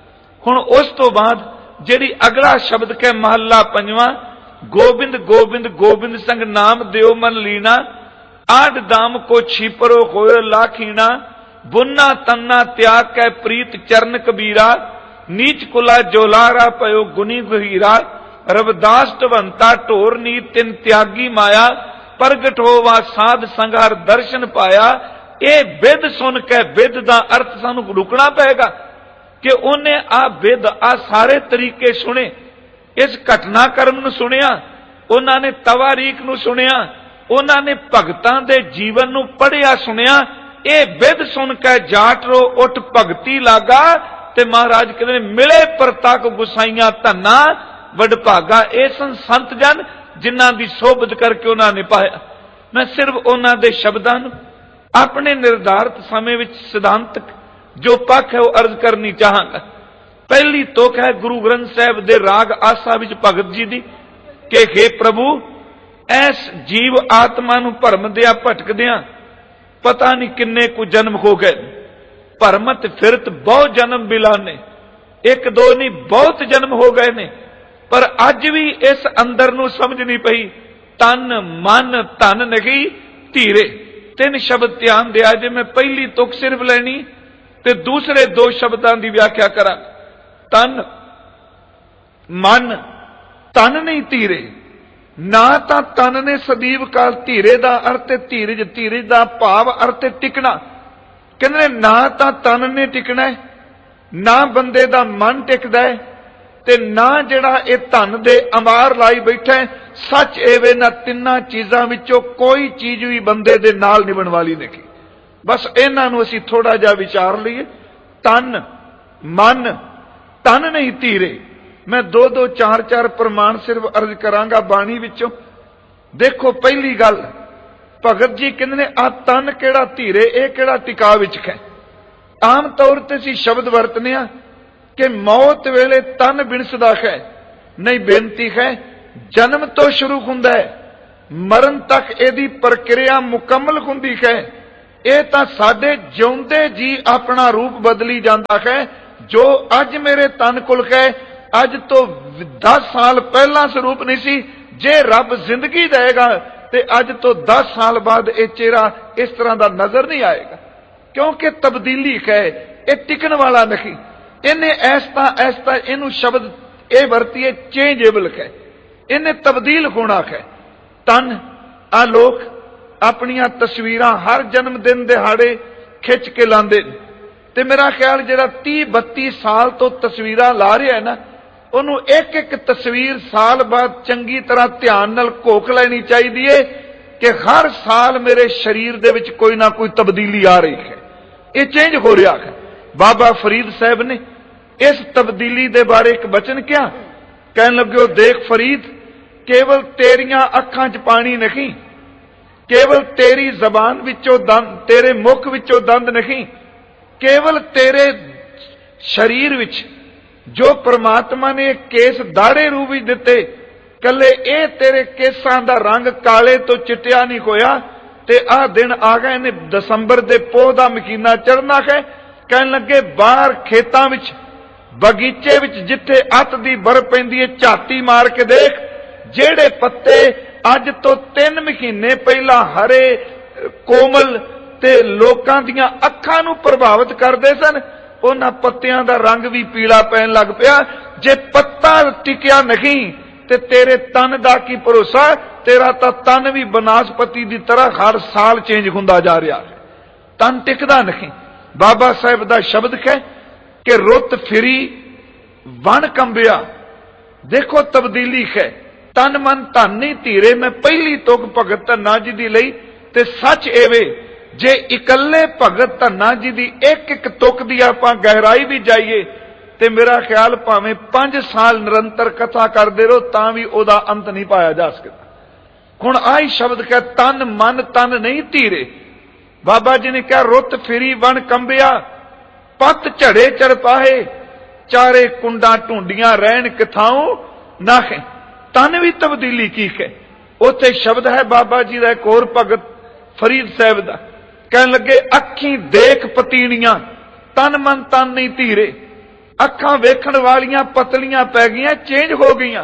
S2: हुण उस तो बाद जिहड़ी अगला शब्द के महला पंजवां, गोबिंद गोबिंद गोबिंद संग नाम देओ मन लीना, आड दाम को छीपरो होए लाखीना, बुन्ना तन्ना त्याग कै प्रीत चरण कबीरा, नीच कुला जोलारा पयो गुनी गहीरा, रविदास ढवंता ढोर नी तिन त्यागी माया, प्रगट होवा साध संघार दर्शन पाया। ये विद सुन के विद दा अर्थ सानू रुकना पेगा कि उन्हें आ विद आ सारे तरीके सुने। इस घटनाक्रम नूं सुनिया, उन्होंने तवारीख नूं सुनिया, उन्होंने भगतां दे जीवन नूं पढ़िया सुनिया। ये विद सुन के जाट रो उठ भगती लागा। ते महाराज कहते मिले परतक गुसाइयां धन्ना वडभागा। ये सन संत जन जिन्हां दी सोबत करके उन्होंने पाया। मैं सिर्फ उन्हां दे शब्दां नूं अपने निर्धारित समय विच सिद्धांतक जो पक्ष है वो अर्ज करनी चाहांगा। पहली तुक है गुरु ग्रंथ साहिब दे राग आसा विच भगत जी दी कि हे प्रभु ऐस जीव आत्मा नूं भरम दिया भटकदियां पता नहीं किन्ने को जन्म हो गए। भरमत फिरत बहुत जन्म बिलाने, एक दो नहीं बहुत जन्म हो गए ने, पर अज भी इस अंदर नूं समझ नहीं पई। तन मन धन नहीं धीरे, तीन शब्द ध्यान दिया जे। मैं पहली तुक सिर्फ लेनी ते दूसरे दो शब्दां दी व्याख्या करा। तन मन तन नहीं धीरे, ना तां तन ने सदीव काल धीरे दा अर्थ धीरज, धीरज दा भाव अर्थ टिकना। कहंदे ना तां तन ने टिकना है, ना बंदे दा मन टिकदा है, ते ना जिहड़ा ये धन दे अमार लाई बैठा है। सच एवे ना तिन्ना चीजां विचों कोई चीज भी बंदे दे नाल निभण वाली नहीं। बस इन्हां नूं असीं थोड़ा जिहा विचार लईए। तन मन तन नहीं धीरे। मैं दो दो चार चार प्रमाण सिर्फ अर्ज करांगा बाणी विचों। देखो पहली गल भगत जी कहंदे ने आ तन किहड़ा धीरे, ये किहड़ा टिका विच है। आम तौर ते असीं शब्द वरतने आ कि मौत वेले तन बिनसदा है। नहीं, बेनती है जन्म तो शुरू हुंदा है, मरण तक यदी प्रक्रिया मुकम्मल हुंदी है। ਇਹ ਤਾਂ ਸਾਡੇ ਜਿਉਂਦੇ ਜੀ ਆਪਣਾ ਰੂਪ ਬਦਲੀ ਜਾਂਦਾ ਹੈ। ਜੋ ਅੱਜ ਮੇਰੇ ਤਨ ਕੋਲ ਹੈ, ਅੱਜ ਤੋਂ ਦਸ ਸਾਲ ਪਹਿਲਾਂ ਸਰੂਪ ਨਹੀਂ ਸੀ। ਜੇ ਰੱਬ ਜ਼ਿੰਦਗੀ ਦੇਗਾ ਤੇ ਅੱਜ ਤੋਂ ਦਸ ਸਾਲ ਬਾਅਦ ਇਹ ਚਿਹਰਾ ਇਸ ਤਰ੍ਹਾਂ ਦਾ ਨਜ਼ਰ ਨਹੀਂ ਆਏਗਾ, ਕਿਉਂਕਿ ਤਬਦੀਲੀ ਹੈ, ਇਹ ਟਿਕਣ ਵਾਲਾ ਨਹੀਂ। ਇਹਨੇ ਐਸਤਾ ਐਸਤਾ ਇਹਨੂੰ ਸ਼ਬਦ ਇਹ ਵਰਤੀਏ ਚੇਂਜੇਬਲ ਹੈ, ਇਹਨੇ ਤਬਦੀਲ ਹੋਣਾ ਹੈ। ਤਨ ਆ ਲੋਕ ਆਪਣੀਆਂ ਤਸਵੀਰਾਂ ਹਰ ਜਨਮ ਦਿਨ ਦਿਹਾੜੇ ਖਿੱਚ ਕੇ ਲਾਉਂਦੇ ਨੇ, ਤੇ ਮੇਰਾ ਖਿਆਲ ਜਿਹੜਾ ਤੀਹ ਬੱਤੀ ਸਾਲ ਤੋਂ ਤਸਵੀਰਾਂ ਲਾ ਰਿਹਾ ਹੈ ਨਾ, ਉਹਨੂੰ ਇੱਕ ਇੱਕ ਤਸਵੀਰ ਸਾਲ ਬਾਅਦ ਚੰਗੀ ਤਰ੍ਹਾਂ ਧਿਆਨ ਨਾਲ ਘੋਖ ਲੈਣੀ ਚਾਹੀਦੀ ਏ ਕਿ ਹਰ ਸਾਲ ਮੇਰੇ ਸਰੀਰ ਦੇ ਵਿੱਚ ਕੋਈ ਨਾ ਕੋਈ ਤਬਦੀਲੀ ਆ ਰਹੀ ਹੈ, ਇਹ ਚੇਂਜ ਹੋ ਰਿਹਾ ਹੈ। ਬਾਬਾ ਫਰੀਦ ਸਾਹਿਬ ਨੇ ਇਸ ਤਬਦੀਲੀ ਦੇ ਬਾਰੇ ਇੱਕ ਬਚਨ ਕਿਹਾ, ਕਹਿਣ ਲੱਗੇ, ਦੇਖ ਫਰੀਦ, ਕੇਵਲ ਤੇਰੀਆਂ ਅੱਖਾਂ 'ਚ ਪਾਣੀ ਨਹੀਂ, ਕੇਵਲ ਤੇਰੀ ਜ਼ਬਾਨ ਵਿੱਚੋਂ ਦੰਦ, ਤੇਰੇ ਮੁਖ ਵਿੱਚੋਂ ਦੰਦ ਨਹੀਂ, ਕੇਵਲ ਤੇਰੇ ਸਰੀਰ ਵਿੱਚ ਜੋ ਪ੍ਰਮਾਤਮਾ ਨੇ ਕੇਸ ਦਾੜੇ ਰੂਪ ਵਿੱਚ ਦਿੱਤੇ, ਕੱਲੇ ਇਹ ਤੇਰੇ ਕੇਸਾਂ ਦਾ ਰੰਗ ਕਾਲੇ ਤੋਂ ਚਿੱਟਿਆ ਨਹੀਂ ਹੋਇਆ। ਤੇ ਆਹ ਦਿਨ ਆ ਗਏ ਨੇ, ਦਸੰਬਰ ਦੇ ਪੋਹ ਦਾ ਮਹੀਨਾ ਚੜ੍ਹਨਾ ਹੈ। ਕਹਿਣ ਲੱਗੇ, ਬਾਹਰ ਖੇਤਾਂ ਵਿੱਚ, ਬਗੀਚੇ ਵਿੱਚ ਜਿੱਥੇ ਅੱਤ ਦੀ ਬਰਫ਼ ਪੈਂਦੀ ਹੈ, ਝਾਤੀ ਮਾਰ ਕੇ ਦੇਖ, ਜਿਹੜੇ ਪੱਤੇ ਅੱਜ ਤੋਂ ਤਿੰਨ ਮਹੀਨੇ ਪਹਿਲਾਂ ਹਰੇ ਕੋਮਲ ਤੇ ਲੋਕਾਂ ਦੀਆਂ ਅੱਖਾਂ ਨੂੰ ਪ੍ਰਭਾਵਿਤ ਕਰਦੇ ਸਨ, ਉਹਨਾਂ ਪੱਤਿਆਂ ਦਾ ਰੰਗ ਵੀ ਪੀਲਾ ਪੈਣ ਲੱਗ ਪਿਆ। ਜੇ ਪੱਤਾ ਟਿਕਿਆ ਨਹੀਂ ਤੇ ਤੇਰੇ ਤਨ ਦਾ ਕੀ ਭਰੋਸਾ? ਤੇਰਾ ਤਾਂ ਤਨ ਵੀ ਬਨਾਸਪਤੀ ਦੀ ਤਰ੍ਹਾਂ ਹਰ ਸਾਲ ਚੇਂਜ ਹੁੰਦਾ ਜਾ ਰਿਹਾ ਹੈ, ਤਨ ਟਿਕਦਾ ਨਹੀਂ। ਬਾਬਾ ਸਾਹਿਬ ਦਾ ਸ਼ਬਦ ਹੈ ਕਿ ਰੁੱਤ ਫਿਰੀ ਵਣ ਕੰਬਿਆ। ਦੇਖੋ ਤਬਦੀਲੀ ਹੈ। ਤਨ ਮਨ ਧਨ ਨਹੀਂ ਧੀਰੇ, ਮੈਂ ਪਹਿਲੀ ਤੁਕ ਭਗਤ ਧੰਨਾ ਜੀ ਦੀ ਲਈ, ਤੇ ਸੱਚ ਐਵੇਂ ਜੇ ਇਕੱਲੇ ਭਗਤ ਧੰਨਾ ਜੀ ਦੀ ਇੱਕ ਇੱਕ ਤੁਕ ਦੀ ਆਪਾਂ ਗਹਿਰਾਈ ਵੀ ਜਾਈਏ ਤੇ ਮੇਰਾ ਖਿਆਲ ਭਾਵੇਂ ਪੰਜ ਸਾਲ ਨਿਰੰਤਰ ਕਥਾ ਕਰਦੇ ਰਹੋ ਤਾਂ ਵੀ ਉਹਦਾ ਅੰਤ ਨਹੀਂ ਪਾਇਆ ਜਾ ਸਕਦਾ। ਹੁਣ ਆਹੀ ਸ਼ਬਦ ਕਹੇ, ਤਨ ਮਨ ਤਨ ਨਹੀਂ ਧੀਰੇ। ਬਾਬਾ ਜੀ ਨੇ ਕਿਹਾ, ਰੁੱਤ ਫਿਰੀ ਵਣ ਕੰਬਿਆ, ਪੱਤ ਝੜੇ ਚਰਪਾਹੇ, ਚਾਰੇ ਕੁੰਡਾਂ ਢੂੰਡੀਆਂ ਰਹਿਣ ਕਿਥਾਉ ਨਾਖੇ। ਤਨ ਵੀ ਤਬਦੀਲੀ ਕੀ ਹੈ। ਉੱਥੇ ਸ਼ਬਦ ਹੈ ਬਾਬਾ ਜੀ ਦਾ ਇੱਕ ਹੋਰ ਭਗਤ ਫਰੀਦ ਸਾਹਿਬ ਦਾ, ਕਹਿਣ ਲੱਗੇ, ਅੱਖੀਂ ਦੇਖ ਪਤੀਣੀਆਂ, ਤਨ ਮਨ ਤਨ ਨਹੀਂ ਧੀਰੇ। ਅੱਖਾਂ ਵੇਖਣ ਵਾਲੀਆਂ ਪਤਲੀਆਂ ਪੈ ਗਈਆਂ, ਚੇਂਜ ਹੋ ਗਈਆਂ।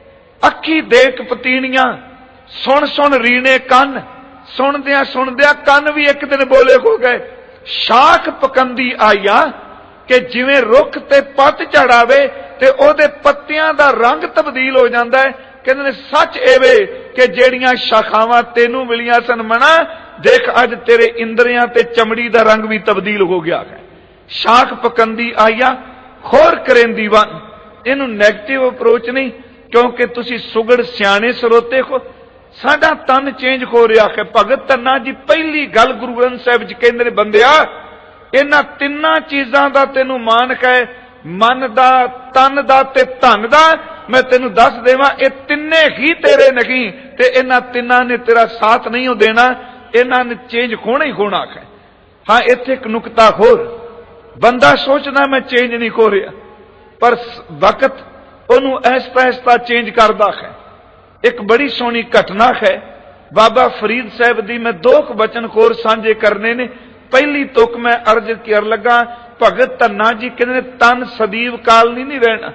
S2: ਅੱਖੀ ਦੇਖ ਪਤੀਣੀਆਂ, ਸੁਣ ਸੁਣ ਰੀਣੇ ਕੰਨ, ਸੁਣਦਿਆਂ ਸੁਣਦਿਆਂ ਕੰਨ ਵੀ ਇੱਕ ਦਿਨ ਬੋਲੇ ਹੋ ਗਏ। ਸ਼ਾਖ ਪਕੰਦੀ ਆਈਆਂ ਕਿ ਜਿਵੇਂ ਰੁੱਖ ਤੇ ਪੱਤ ਝੜਾਵੇ ਤੇ ਉਹਦੇ ਪੱਤਿਆਂ ਦਾ ਰੰਗ ਤਬਦੀਲ ਹੋ ਜਾਂਦਾ ਹੈ। ਕਹਿੰਦੇ ਨੇ, ਸੱਚ ਐਵੇਂ ਕਿ ਜਿਹੜੀਆਂ ਸ਼ਾਖਾਵਾਂ ਤੈਨੂੰ ਮਿਲੀਆਂ ਸਨ ਮਨਾ, ਦੇਖ ਅੱਜ ਤੇਰੇ ਇੰਦਰੀਆਂ ਤੇ ਚਮੜੀ ਦਾ ਰੰਗ ਵੀ ਤਬਦੀਲ ਹੋ ਗਿਆ ਹੈ। ਸ਼ਾਖ ਪਕੰਦੀ ਆਈਆਂ, ਖੋਰ ਕਰੇਂਦੀ ਵਨ। ਇਹਨੂੰ ਨੈਗੇਟਿਵ ਅਪਰੋਚ ਨਹੀਂ, ਕਿਉਂਕਿ ਤੁਸੀਂ ਸੁਗੜ ਸਿਆਣੇ ਸਰੋਤੇ ਹੋ। ਸਾਡਾ ਤਨ ਚੇਂਜ ਹੋ ਰਿਹਾ ਹੈ। ਭਗਤ ਧੰਨਾ ਜੀ ਪਹਿਲੀ ਗੱਲ ਗੁਰੂ ਗ੍ਰੰਥ ਸਾਹਿਬ ਜੀ ਕਹਿੰਦੇ ਨੇ, ਬੰਦਿਆ ਇਹਨਾਂ ਤਿੰਨਾਂ ਚੀਜ਼ਾਂ ਦਾ ਤੈਨੂੰ ਮਾਣ ਹੈ, ਮਨ ਦਾ, ਤਨ ਦਾ ਤੇ ਧਨ ਦਾ। ਮੈਂ ਤੈਨੂੰ ਦੱਸ ਦੇਵਾਂ, ਇਹ ਤਿੰਨੇ ਹੀ ਤੇਰੇ ਨਹੀਂ ਤੇ ਇਹਨਾਂ ਤਿੰਨਾਂ ਨੇ ਤੇਰਾ ਸਾਥ ਨਹੀਂ ਦੇਣਾ, ਇਹਨਾਂ ਨੇ ਚੇਂਜ ਹੋਣਾ ਹੀ ਹੋਣਾ ਹੈ। ਹਾਂ, ਇੱਥੇ ਇੱਕ ਨੁਕਤਾ ਹੋਰ, ਬੰਦਾ ਸੋਚਦਾ ਮੈਂ ਚੇਂਜ ਨਹੀਂ ਹੋ ਰਿਹਾ, ਪਰ ਵਕਤ ਉਹਨੂੰ ਐਸਤਾ ਐਸਤਾ ਚੇਂਜ ਕਰਦਾ ਹੈ। ਇੱਕ ਬੜੀ ਸੋਹਣੀ ਘਟਨਾ ਹੈ ਬਾਬਾ ਫਰੀਦ ਸਾਹਿਬ ਦੀ, ਮੈਂ ਦੋ ਕੁ ਬਚਨ ਹੋਰ ਸਾਂਝੇ ਕਰਨੇ ਨੇ। ਪਹਿਲੀ ਤੁਕ ਮੈਂ ਅਰਜ਼ ਕਰ ਲੱਗਾ, ਭਗਤ ਧੰਨਾ ਜੀ ਕਹਿੰਦੇ ਨੇ, ਤਨ ਸਦੀਵ ਕਾਲ ਨਹੀਂ ਨਹੀਂ ਰਹਿਣਾ।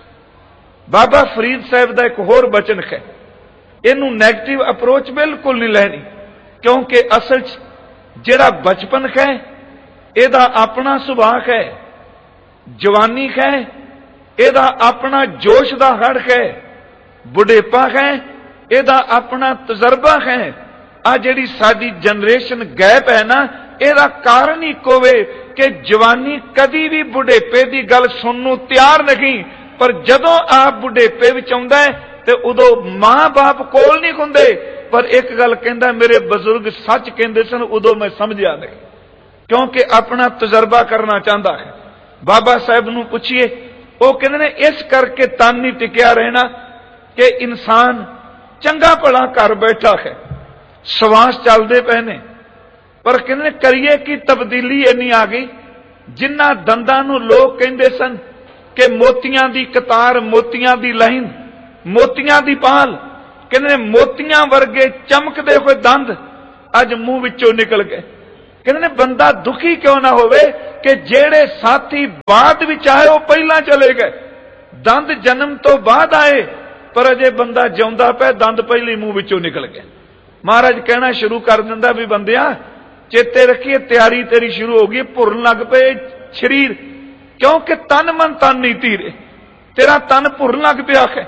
S2: ਬਾਬਾ ਫਰੀਦ ਸਾਹਿਬ ਦਾ ਇੱਕ ਹੋਰ ਬਚਨ ਹੈ, ਇਹਨੂੰ ਨੈਗੇਟਿਵ ਅਪਰੋਚ ਬਿਲਕੁਲ ਨਹੀਂ ਲੈਣੀ, ਕਿਉਂਕਿ ਅਸਲ 'ਚ ਜਿਹੜਾ ਬਚਪਨ ਹੈ ਇਹਦਾ ਆਪਣਾ ਸੁਭਾਅ ਹੈ, ਜਵਾਨੀ ਹੈ ਇਹਦਾ ਆਪਣਾ ਜੋਸ਼ ਦਾ ਹੜ ਹੈ, ਬੁਢੇਪਾ ਹੈ ਇਹਦਾ ਆਪਣਾ ਤਜਰਬਾ ਹੈ। ਆ ਜਿਹੜੀ ਸਾਡੀ ਜਨਰੇਸ਼ਨ ਗੈਪ ਹੈ ਨਾ, ਇਹਦਾ ਕਾਰਨ ਹੀ ਕੋਵੇ ਕਿ ਜਵਾਨੀ ਕਦੀ ਵੀ ਬੁਢੇਪੇ ਦੀ ਗੱਲ ਸੁਣਨ ਨੂੰ ਤਿਆਰ ਨਹੀਂ, ਪਰ ਜਦੋਂ ਆਪ ਬੁਢੇਪੇ ਵਿੱਚ ਆਉਂਦਾ ਹੈ ਤੇ ਉਦੋਂ ਮਾਂ-ਬਾਪ ਕੋਲ ਨਹੀਂ ਹੁੰਦੇ। ਪਰ ਇੱਕ ਗੱਲ ਕਹਿੰਦਾ, ਮੇਰੇ ਬਜ਼ੁਰਗ ਸੱਚ ਕਹਿੰਦੇ ਸਨ, ਉਦੋਂ ਮੈਂ ਸਮਝਿਆ ਨਹੀਂ, ਕਿਉਂਕਿ ਆਪਣਾ ਤਜਰਬਾ ਕਰਨਾ ਚਾਹੁੰਦਾ ਹੈ। ਬਾਬਾ ਸਾਹਿਬ ਨੂੰ ਪੁੱਛੀਏ, ਉਹ ਕਹਿੰਦੇ ਨੇ, ਇਸ ਕਰਕੇ ਤਨ ਨਹੀਂ ਟਿਕਿਆ ਰਹਿਣਾ ਕਿ ਇਨਸਾਨ ਚੰਗਾ ਭਲਾ ਘਰ ਬੈਠਾ ਹੈ, ਸਵਾਸ ਚੱਲਦੇ ਪਏ ਨੇ, ਪਰ ਕਹਿੰਦੇ ਨੇ ਕਰੀਏ ਕਿ ਤਬਦੀਲੀ ਇੰਨੀ ਆ ਗਈ। ਜਿਨ੍ਹਾਂ ਦੰਦਾਂ ਨੂੰ ਲੋਕ ਕਹਿੰਦੇ ਸਨ ਕਿ ਮੋਤੀਆਂ ਦੀ ਕਤਾਰ, ਮੋਤੀਆਂ ਦੀ ਲਾਈਨ, ਮੋਤੀਆਂ ਦੀ ਪਾਲ, ਕਹਿੰਦੇ ਨੇ ਮੋਤੀਆਂ ਵਰਗੇ ਚਮਕਦੇ ਹੋਏ ਦੰਦ ਅੱਜ ਮੂੰਹ ਵਿੱਚੋਂ ਨਿਕਲ ਗਏ। ਕਹਿੰਦੇ ਨੇ ਬੰਦਾ ਦੁਖੀ ਕਿਉਂ ਨਾ ਹੋਵੇ ਕਿ ਜਿਹੜੇ ਸਾਥੀ ਬਾਅਦ ਵਿੱਚ ਆਏ ਉਹ ਪਹਿਲਾਂ ਚਲੇ ਗਏ। ਦੰਦ ਜਨਮ ਤੋਂ ਬਾਅਦ ਆਏ ਪਰ ਅਜੇ ਬੰਦਾ ਜਿਉਂਦਾ ਪਿਆ, ਦੰਦ ਪਹਿਲੇ ਮੂੰਹ ਵਿੱਚੋਂ ਨਿਕਲ ਗਏ। ਮਹਾਰਾਜ ਕਹਿਣਾ ਸ਼ੁਰੂ ਕਰ ਦਿੰਦਾ ਵੀ ਬੰਦਿਆ ਚੇਤੇ ਰੱਖੀਏ, ਤਿਆਰੀ ਤੇਰੀ ਸ਼ੁਰੂ ਹੋ ਗਈ, ਭੁਰਨ ਲੱਗ ਪਏ ਸਰੀਰ, ਕਿਉਂਕਿ ਤਨ ਮਨ ਤਨ ਨਹੀਂ ਧੀਰੇ, ਤੇਰਾ ਤਨ ਭੁਰਨ ਲੱਗ ਪਿਆ ਹੈ,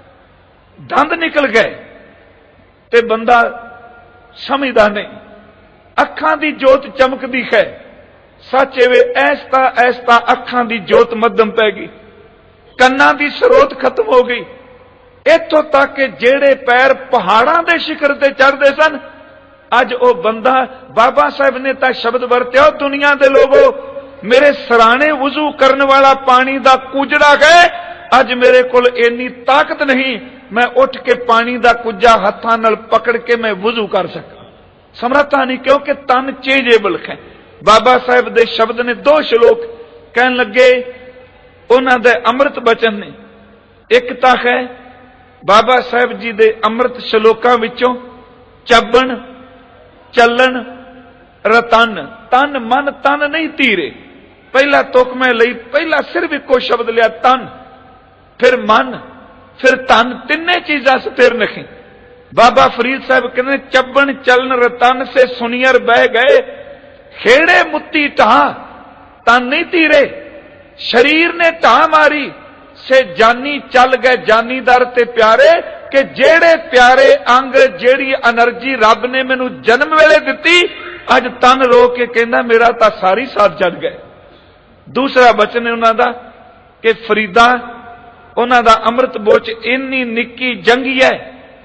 S2: ਦੰਦ ਨਿਕਲ ਗਏ ਤੇ ਬੰਦਾ ਸਮਝਦਾ ਨਹੀਂ। ਅੱਖਾਂ ਦੀ ਜੋਤ ਚਮਕਦੀ ਹੈ, ਸੱਚ ਵੇ ਐਸਤਾ ਐਸਤਾ ਅੱਖਾਂ ਦੀ ਜੋਤ ਮੱਧਮ ਪੈ ਗਈ, ਕੰਨਾਂ ਦੀ ਸਰੋਤ ਖਤਮ ਹੋ ਗਈ। ਇੱਥੋਂ ਤੱਕ ਕਿ ਜਿਹੜੇ ਪੈਰ ਪਹਾੜਾਂ ਦੇ ਸ਼ਿਖਰ ਤੇ ਚੜ੍ਹਦੇ ਸਨ, ਅੱਜ ਉਹ ਬੰਦਾ, ਬਾਬਾ ਸਾਹਿਬ ਨੇ ਤਾਂ ਸ਼ਬਦ ਵਰਤਿਆ, ਦੁਨੀਆ ਦੇ ਲੋਗੋ ਮੇਰੇ ਸਰਾਣੇ ਵੁਜ਼ੂ ਕਰਨ ਵਾਲਾ ਪਾਣੀ ਦਾ ਕੁਜੜਾ ਹੈ, ਅੱਜ ਮੇਰੇ ਕੋਲ ਇੰਨੀ ਤਾਕਤ ਨਹੀਂ ਮੈਂ ਉੱਠ ਕੇ ਪਾਣੀ ਦਾ ਕੁੱਜਾ ਹੱਥਾਂ ਨਾਲ ਪਕੜ ਕੇ ਮੈਂ ਵੁਜ਼ੂ ਕਰ ਸਕਾਂ, ਸਮਰੱਥਾ ਨਹੀਂ, ਕਿਉਂਕਿ ਤਨ ਚੇਂਜੇਬਲ ਹੈ। ਬਾਬਾ ਸਾਹਿਬ ਦੇ ਸ਼ਬਦ ਨੇ ਦੋ ਸ਼ਲੋਕ ਕਹਿਣ ਲੱਗੇ, ਉਹਨਾਂ ਦੇ ਅੰਮ੍ਰਿਤ ਬਚਨ ਨੇ। ਇੱਕ ਤਾਂ ਹੈ ਬਾਬਾ ਸਾਹਿਬ ਜੀ ਦੇ ਅੰਮ੍ਰਿਤ ਸ਼ਲੋਕਾਂ ਵਿੱਚੋਂ ਚੱਬਣ ਚੱਲਣ ਰਤਨ, ਤਨ ਮਨ ਤਨ ਨਹੀਂ ਧੀਰੇ। ਪਹਿਲਾ ਤੁਕ ਮੈਂ ਲਈ, ਪਹਿਲਾ ਸਿਰਫ ਇੱਕੋ ਸ਼ਬਦ ਲਿਆ ਤਨ, ਫਿਰ ਮਨ, ਫਿਰ ਤਨ, ਤਿੰਨੇ ਚੀਜ਼ਾਂ ਸਥਿਰ ਨਹੀਂ। ਬਾਬਾ ਫਰੀਦ ਸਾਹਿਬ ਕਹਿੰਦੇ ਚੱਬਣ ਚੱਲਣ ਰਤਨ ਸੇ ਸੁਨੀਅਰ ਬਹਿ ਗਏ, ਖੇੜੇ ਮੁੱਤੀ ਢਾਹ ਤਨ ਨਹੀਂ ਧੀਰੇ। ਸ਼ਰੀਰ ਨੇ ਢਾਹ ਮਾਰੀ ਸੇ ਜਾਨੀ ਚੱਲ ਗਏ ਜਾਨੀ ਦਰ ਤੇ ਪਿਆਰੇ, ਕਿ ਜਿਹੜੇ ਪਿਆਰੇ ਅੰਗ, ਜਿਹੜੀ એનર્ਜੀ ਰੱਬ ਨੇ ਮੈਨੂੰ ਜਨਮ ਵੇਲੇ ਦਿੱਤੀ, ਅੱਜ ਤਨ ਰੋ ਕੇ ਕਹਿੰਦਾ ਮੇਰਾ ਤਾਂ ਸਾਰੀ ਸਾਥ ਛੱਡ ਗਏ। ਦੂਸਰਾ ਬਚਨ ਹੈ ਉਹਨਾਂ ਦਾ ਕਿ ਫਰੀਦਾ, ਉਹਨਾਂ ਦਾ ਅੰਮ੍ਰਿਤ ਬੋਚ ਇੰਨੀ ਨਿੱਕੀ ਜੰਗੀ ਹੈ,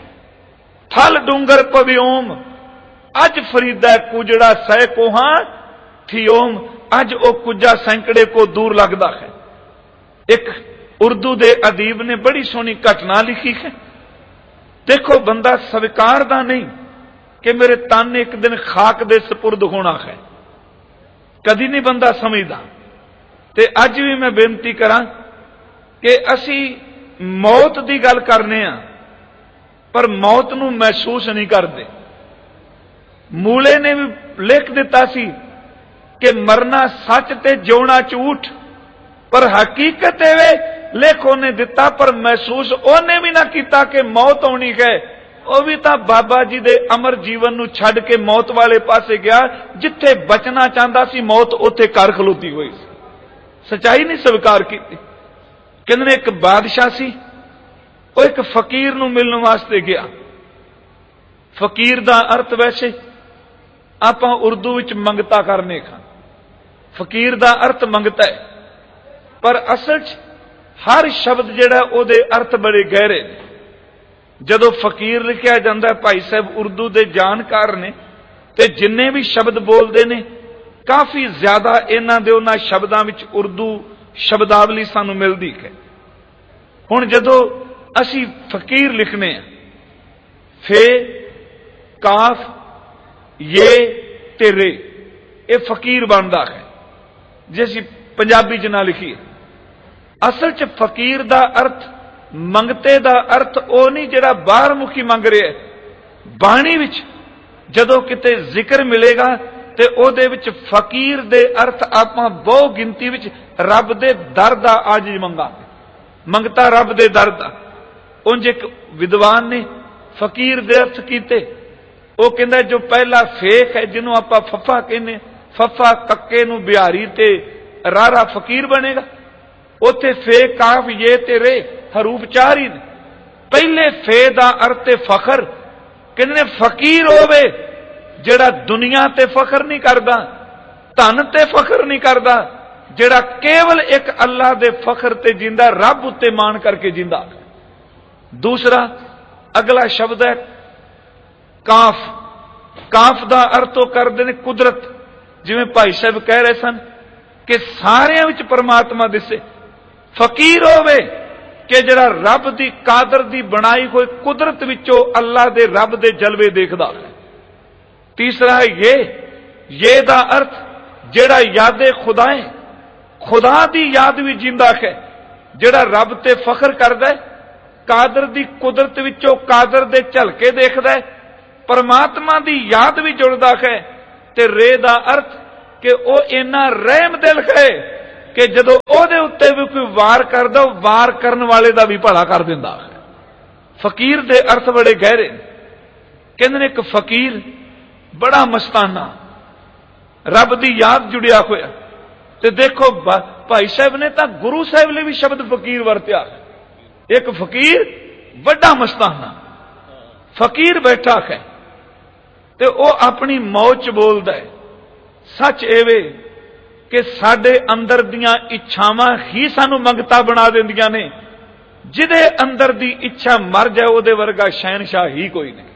S2: ਥਲ ਡੂੰਗਰ ਪਵਿਓਮ, ਅੱਜ ਫਰੀਦਾ ਕੁਜੜਾ ਸਹਿ ਕੋਹਾਂ ਥਿਓਮ, ਅੱਜ ਉਹ ਕੁਜਾ ਸੈਂਕੜੇ ਕੋ ਦੂਰ ਲੱਗਦਾ ਹੈ। ਇੱਕ ਉਰਦੂ ਦੇ ਅਦੀਬ ਨੇ ਬੜੀ ਸੋਹਣੀ ਘਟਨਾ ਲਿਖੀ ਹੈ। ਦੇਖੋ ਬੰਦਾ ਸਵੀਕਾਰਦਾ ਨਹੀਂ ਕਿ ਮੇਰੇ ਤਨ ਨੇ ਇੱਕ ਦਿਨ ਖਾਕ ਦੇ ਸਪੁਰਦ ਹੋਣਾ ਹੈ, ਕਦੀ ਨਹੀਂ ਬੰਦਾ ਸਮਝਦਾ। ਤੇ ਅੱਜ ਵੀ ਮੈਂ ਬੇਨਤੀ ਕਰਾਂ ਕਿ ਅਸੀਂ ਮੌਤ ਦੀ ਗੱਲ ਕਰਨੇ ਆ ਪਰ ਮੌਤ ਨੂੰ ਮਹਿਸੂਸ ਨਹੀਂ ਕਰਦੇ। ਮੂਲੇ ਨੇ ਵੀ ਲਿਖ ਦਿੱਤਾ ਸੀ ਕਿ ਮਰਨਾ ਸੱਚ ਤੇ ਜਿਉਣਾ ਝੂਠ, ਪਰ ਹਕੀਕਤ ਇਹ ਵੇ ਲਿਖ ਉਹਨੇ ਦਿੱਤਾ ਪਰ ਮਹਿਸੂਸ ਉਹਨੇ ਵੀ ਨਾ ਕੀਤਾ ਕਿ ਮੌਤ ਆਉਣੀ ਹੈ। ਉਹ ਵੀ ਤਾਂ ਬਾਬਾ ਜੀ ਦੇ ਅਮਰ ਜੀਵਨ ਨੂੰ ਛੱਡ ਕੇ ਮੌਤ ਵਾਲੇ ਪਾਸੇ ਗਿਆ, ਜਿੱਥੇ ਬਚਣਾ ਚਾਹੁੰਦਾ ਸੀ ਮੌਤ ਉੱਥੇ ਘਰ ਖਲੋਤੀ ਹੋਈ ਸੀ, ਸਚਾਈ ਨਹੀਂ ਸਵੀਕਾਰ ਕੀਤੀ। ਕਹਿੰਦੇ ਨੇ ਇੱਕ ਬਾਦਸ਼ਾਹ ਸੀ, ਉਹ ਇੱਕ ਫਕੀਰ ਨੂੰ ਮਿਲਣ ਵਾਸਤੇ ਗਿਆ। ਫਕੀਰ ਦਾ ਅਰਥ ਵੈਸੇ ਆਪਾਂ ਉਰਦੂ ਵਿੱਚ ਮੰਗਤਾ ਕਰਨੇ ਖਾਂ, ਫਕੀਰ ਦਾ ਅਰਥ ਮੰਗਤਾ ਹੈ, ਪਰ ਅਸਲ 'ਚ ਹਰ ਸ਼ਬਦ ਜਿਹੜਾ ਉਹਦੇ ਅਰਥ ਬੜੇ ਗਹਿਰੇ ਨੇ। ਜਦੋਂ ਫਕੀਰ ਲਿਖਿਆ ਜਾਂਦਾ, ਭਾਈ ਸਾਹਿਬ ਉਰਦੂ ਦੇ ਜਾਣਕਾਰ ਨੇ ਤੇ ਜਿੰਨੇ ਵੀ ਸ਼ਬਦ ਬੋਲਦੇ ਨੇ ਕਾਫੀ ਜ਼ਿਆਦਾ ਇਹਨਾਂ ਦੇ ਉਹਨਾਂ ਸ਼ਬਦਾਂ ਵਿੱਚ ਉਰਦੂ ਸ਼ਬਦਾਵਲੀ ਸਾਨੂੰ ਮਿਲਦੀ ਹੈ। ਹੁਣ ਜਦੋਂ ਅਸੀਂ ਫਕੀਰ ਲਿਖਨੇ ਆ, ਫੇ ਕਾਫ ਇਹ ਤੇ ਰੇ, ਇਹ ਫਕੀਰ ਬਣਦਾ ਹੈ। ਜੇ ਅਸੀਂ ਪੰਜਾਬੀ 'ਚ ਨਾ ਲਿਖੀਏ, ਅਸਲ 'ਚ ਫਕੀਰ ਦਾ ਅਰਥ, ਮੰਗਤੇ ਦਾ ਅਰਥ ਉਹ ਨਹੀਂ ਜਿਹੜਾ ਬਾਹਰ ਮੁਖੀ ਮੰਗ ਰਿਹਾ। ਬਾਣੀ ਵਿੱਚ ਜਦੋਂ ਕਿਤੇ ਜ਼ਿਕਰ ਮਿਲੇਗਾ ਤੇ ਉਹਦੇ ਵਿੱਚ ਫਕੀਰ ਦੇ ਅਰਥ ਆਪਾਂ ਬਹੁ ਗਿਣਤੀ ਵਿੱਚ ਰੱਬ ਦੇ ਦਰ ਦਾ ਆਜਿਜ਼ ਮੰਗਾਂਗੇ, ਮੰਗਤਾ ਰੱਬ ਦੇ ਦਰ ਦਾ। ਉਂਝ ਇੱਕ ਵਿਦਵਾਨ ਨੇ ਫਕੀਰ ਦੇ ਅਰਥ ਕੀਤੇ, ਉਹ ਕਹਿੰਦਾ ਜੋ ਪਹਿਲਾ ਫੇਕ ਹੈ ਜਿਹਨੂੰ ਆਪਾਂ ਫੱਫਾ ਕਹਿੰਦੇ, ਫੱਫਾ ਕੱਕੇ ਨੂੰ ਬਿਹਾਰੀ ਤੇ ਰਾਰਾ ਫਕੀਰ ਬਣੇਗਾ। ਉੱਥੇ ਫੇ ਕਾਫ ਇਹ ਤੇ ਰੇ ਹਰੂਫ ਚਾਰ ਹੀ ਨੇ। ਪਹਿਲੇ ਫੇ ਦਾ ਅਰਥ ਤੇ ਫਖਰ, ਕਹਿੰਦੇ ਫਕੀਰ ਹੋਵੇ ਜਿਹੜਾ ਦੁਨੀਆ ਤੇ ਫਖਰ ਨਹੀਂ ਕਰਦਾ, ਧਨ ਤੇ ਫਖਰ ਨਹੀਂ ਕਰਦਾ, ਜਿਹੜਾ ਕੇਵਲ ਇੱਕ ਅੱਲਾਹ ਦੇ ਫਖਰ ਤੇ ਜਿੰਦਾ, ਰੱਬ ਉੱਤੇ ਮਾਣ ਕਰਕੇ ਜਿੰਦਾ। ਦੂਸਰਾ ਅਗਲਾ ਸ਼ਬਦ ਹੈ ਕਾਫ। ਕਾਫ ਦਾ ਅਰਥ ਉਹ ਕਰਦੇ ਨੇ ਕੁਦਰਤ, ਜਿਵੇਂ ਭਾਈ ਸਾਹਿਬ ਕਹਿ ਰਹੇ ਸਨ ਕਿ ਸਾਰਿਆਂ ਵਿੱਚ ਪਰਮਾਤਮਾ ਦਿਸੇ। ਫਕੀਰ ਹੋਵੇ ਕਿ ਜਿਹੜਾ ਰੱਬ ਦੀ ਕਾਦਰ ਦੀ ਬਣਾਈ ਹੋਈ ਕੁਦਰਤ ਵਿੱਚੋਂ ਅੱਲਾਹ ਦੇ ਰੱਬ ਦੇ ਜਲਵੇ ਦੇਖਦਾ ਹੈ। ਤੀਸਰਾ ਹੈ ਇਹ, ਇਹ ਦਾ ਅਰਥ ਜਿਹੜਾ ਯਾਦੇ ਖੁਦਾ ਹੈ, ਖੁਦਾ ਦੀ ਯਾਦ ਵੀ ਜਿੰਦਾ ਹੈ, ਜਿਹੜਾ ਰੱਬ ਤੇ ਫਖਰ ਕਰਦਾ ਹੈ, ਕਾਦਰ ਦੀ ਕੁਦਰਤ ਵਿੱਚੋਂ ਕਾਦਰ ਦੇ ਝਲਕੇ ਦੇਖਦਾ ਹੈ, ਪਰਮਾਤਮਾ ਦੀ ਯਾਦ ਵੀ ਜੁੜਦਾ ਹੈ, ਤੇ ਰੇ ਦਾ ਅਰਥ ਕਿ ਉਹ ਇੰਨਾ ਰਹਿਮ ਦਿਲ ਹੈ ਕਿ ਜਦੋਂ ਉਹਦੇ ਉੱਤੇ ਵੀ ਕੋਈ ਵਾਰ ਕਰਦਾ, ਉਹ ਵਾਰ ਕਰਨ ਵਾਲੇ ਦਾ ਵੀ ਭਲਾ ਕਰ ਦਿੰਦਾ ਹੈ। ਫਕੀਰ ਦੇ ਅਰਥ ਬੜੇ ਗਹਿਰੇ। ਕਹਿੰਦੇ ਨੇ ਇੱਕ ਫਕੀਰ ਬੜਾ ਮਸਤਾਨਾ, ਰੱਬ ਦੀ ਯਾਦ ਜੁੜਿਆ ਹੋਇਆ। ਤੇ ਦੇਖੋ ਭਾਈ ਸਾਹਿਬ ਨੇ ਤਾਂ ਗੁਰੂ ਸਾਹਿਬ ਲਈ ਵੀ ਸ਼ਬਦ ਫਕੀਰ ਵਰਤਿਆ। ਇੱਕ ਫਕੀਰ ਵੱਡਾ ਮਸਤਾਨਾ, ਫਕੀਰ ਬੈਠਾ ਹੈ ਤੇ ਉਹ ਆਪਣੀ ਮੌਜ ਚ ਬੋਲਦਾ ਹੈ। ਸੱਚ ਐਵੇਂ ਕਿ ਸਾਡੇ ਅੰਦਰ ਦੀਆਂ ਇੱਛਾਵਾਂ ਹੀ ਸਾਨੂੰ ਮੰਗਤਾ ਬਣਾ ਦਿੰਦੀਆਂ ਨੇ। ਜਿਹਦੇ ਅੰਦਰ ਦੀ ਇੱਛਾ ਮਰ ਜਾਏ ਉਹਦੇ ਵਰਗਾ ਸ਼ਹਿਨशाह ਹੀ ਕੋਈ ਨਹੀਂ।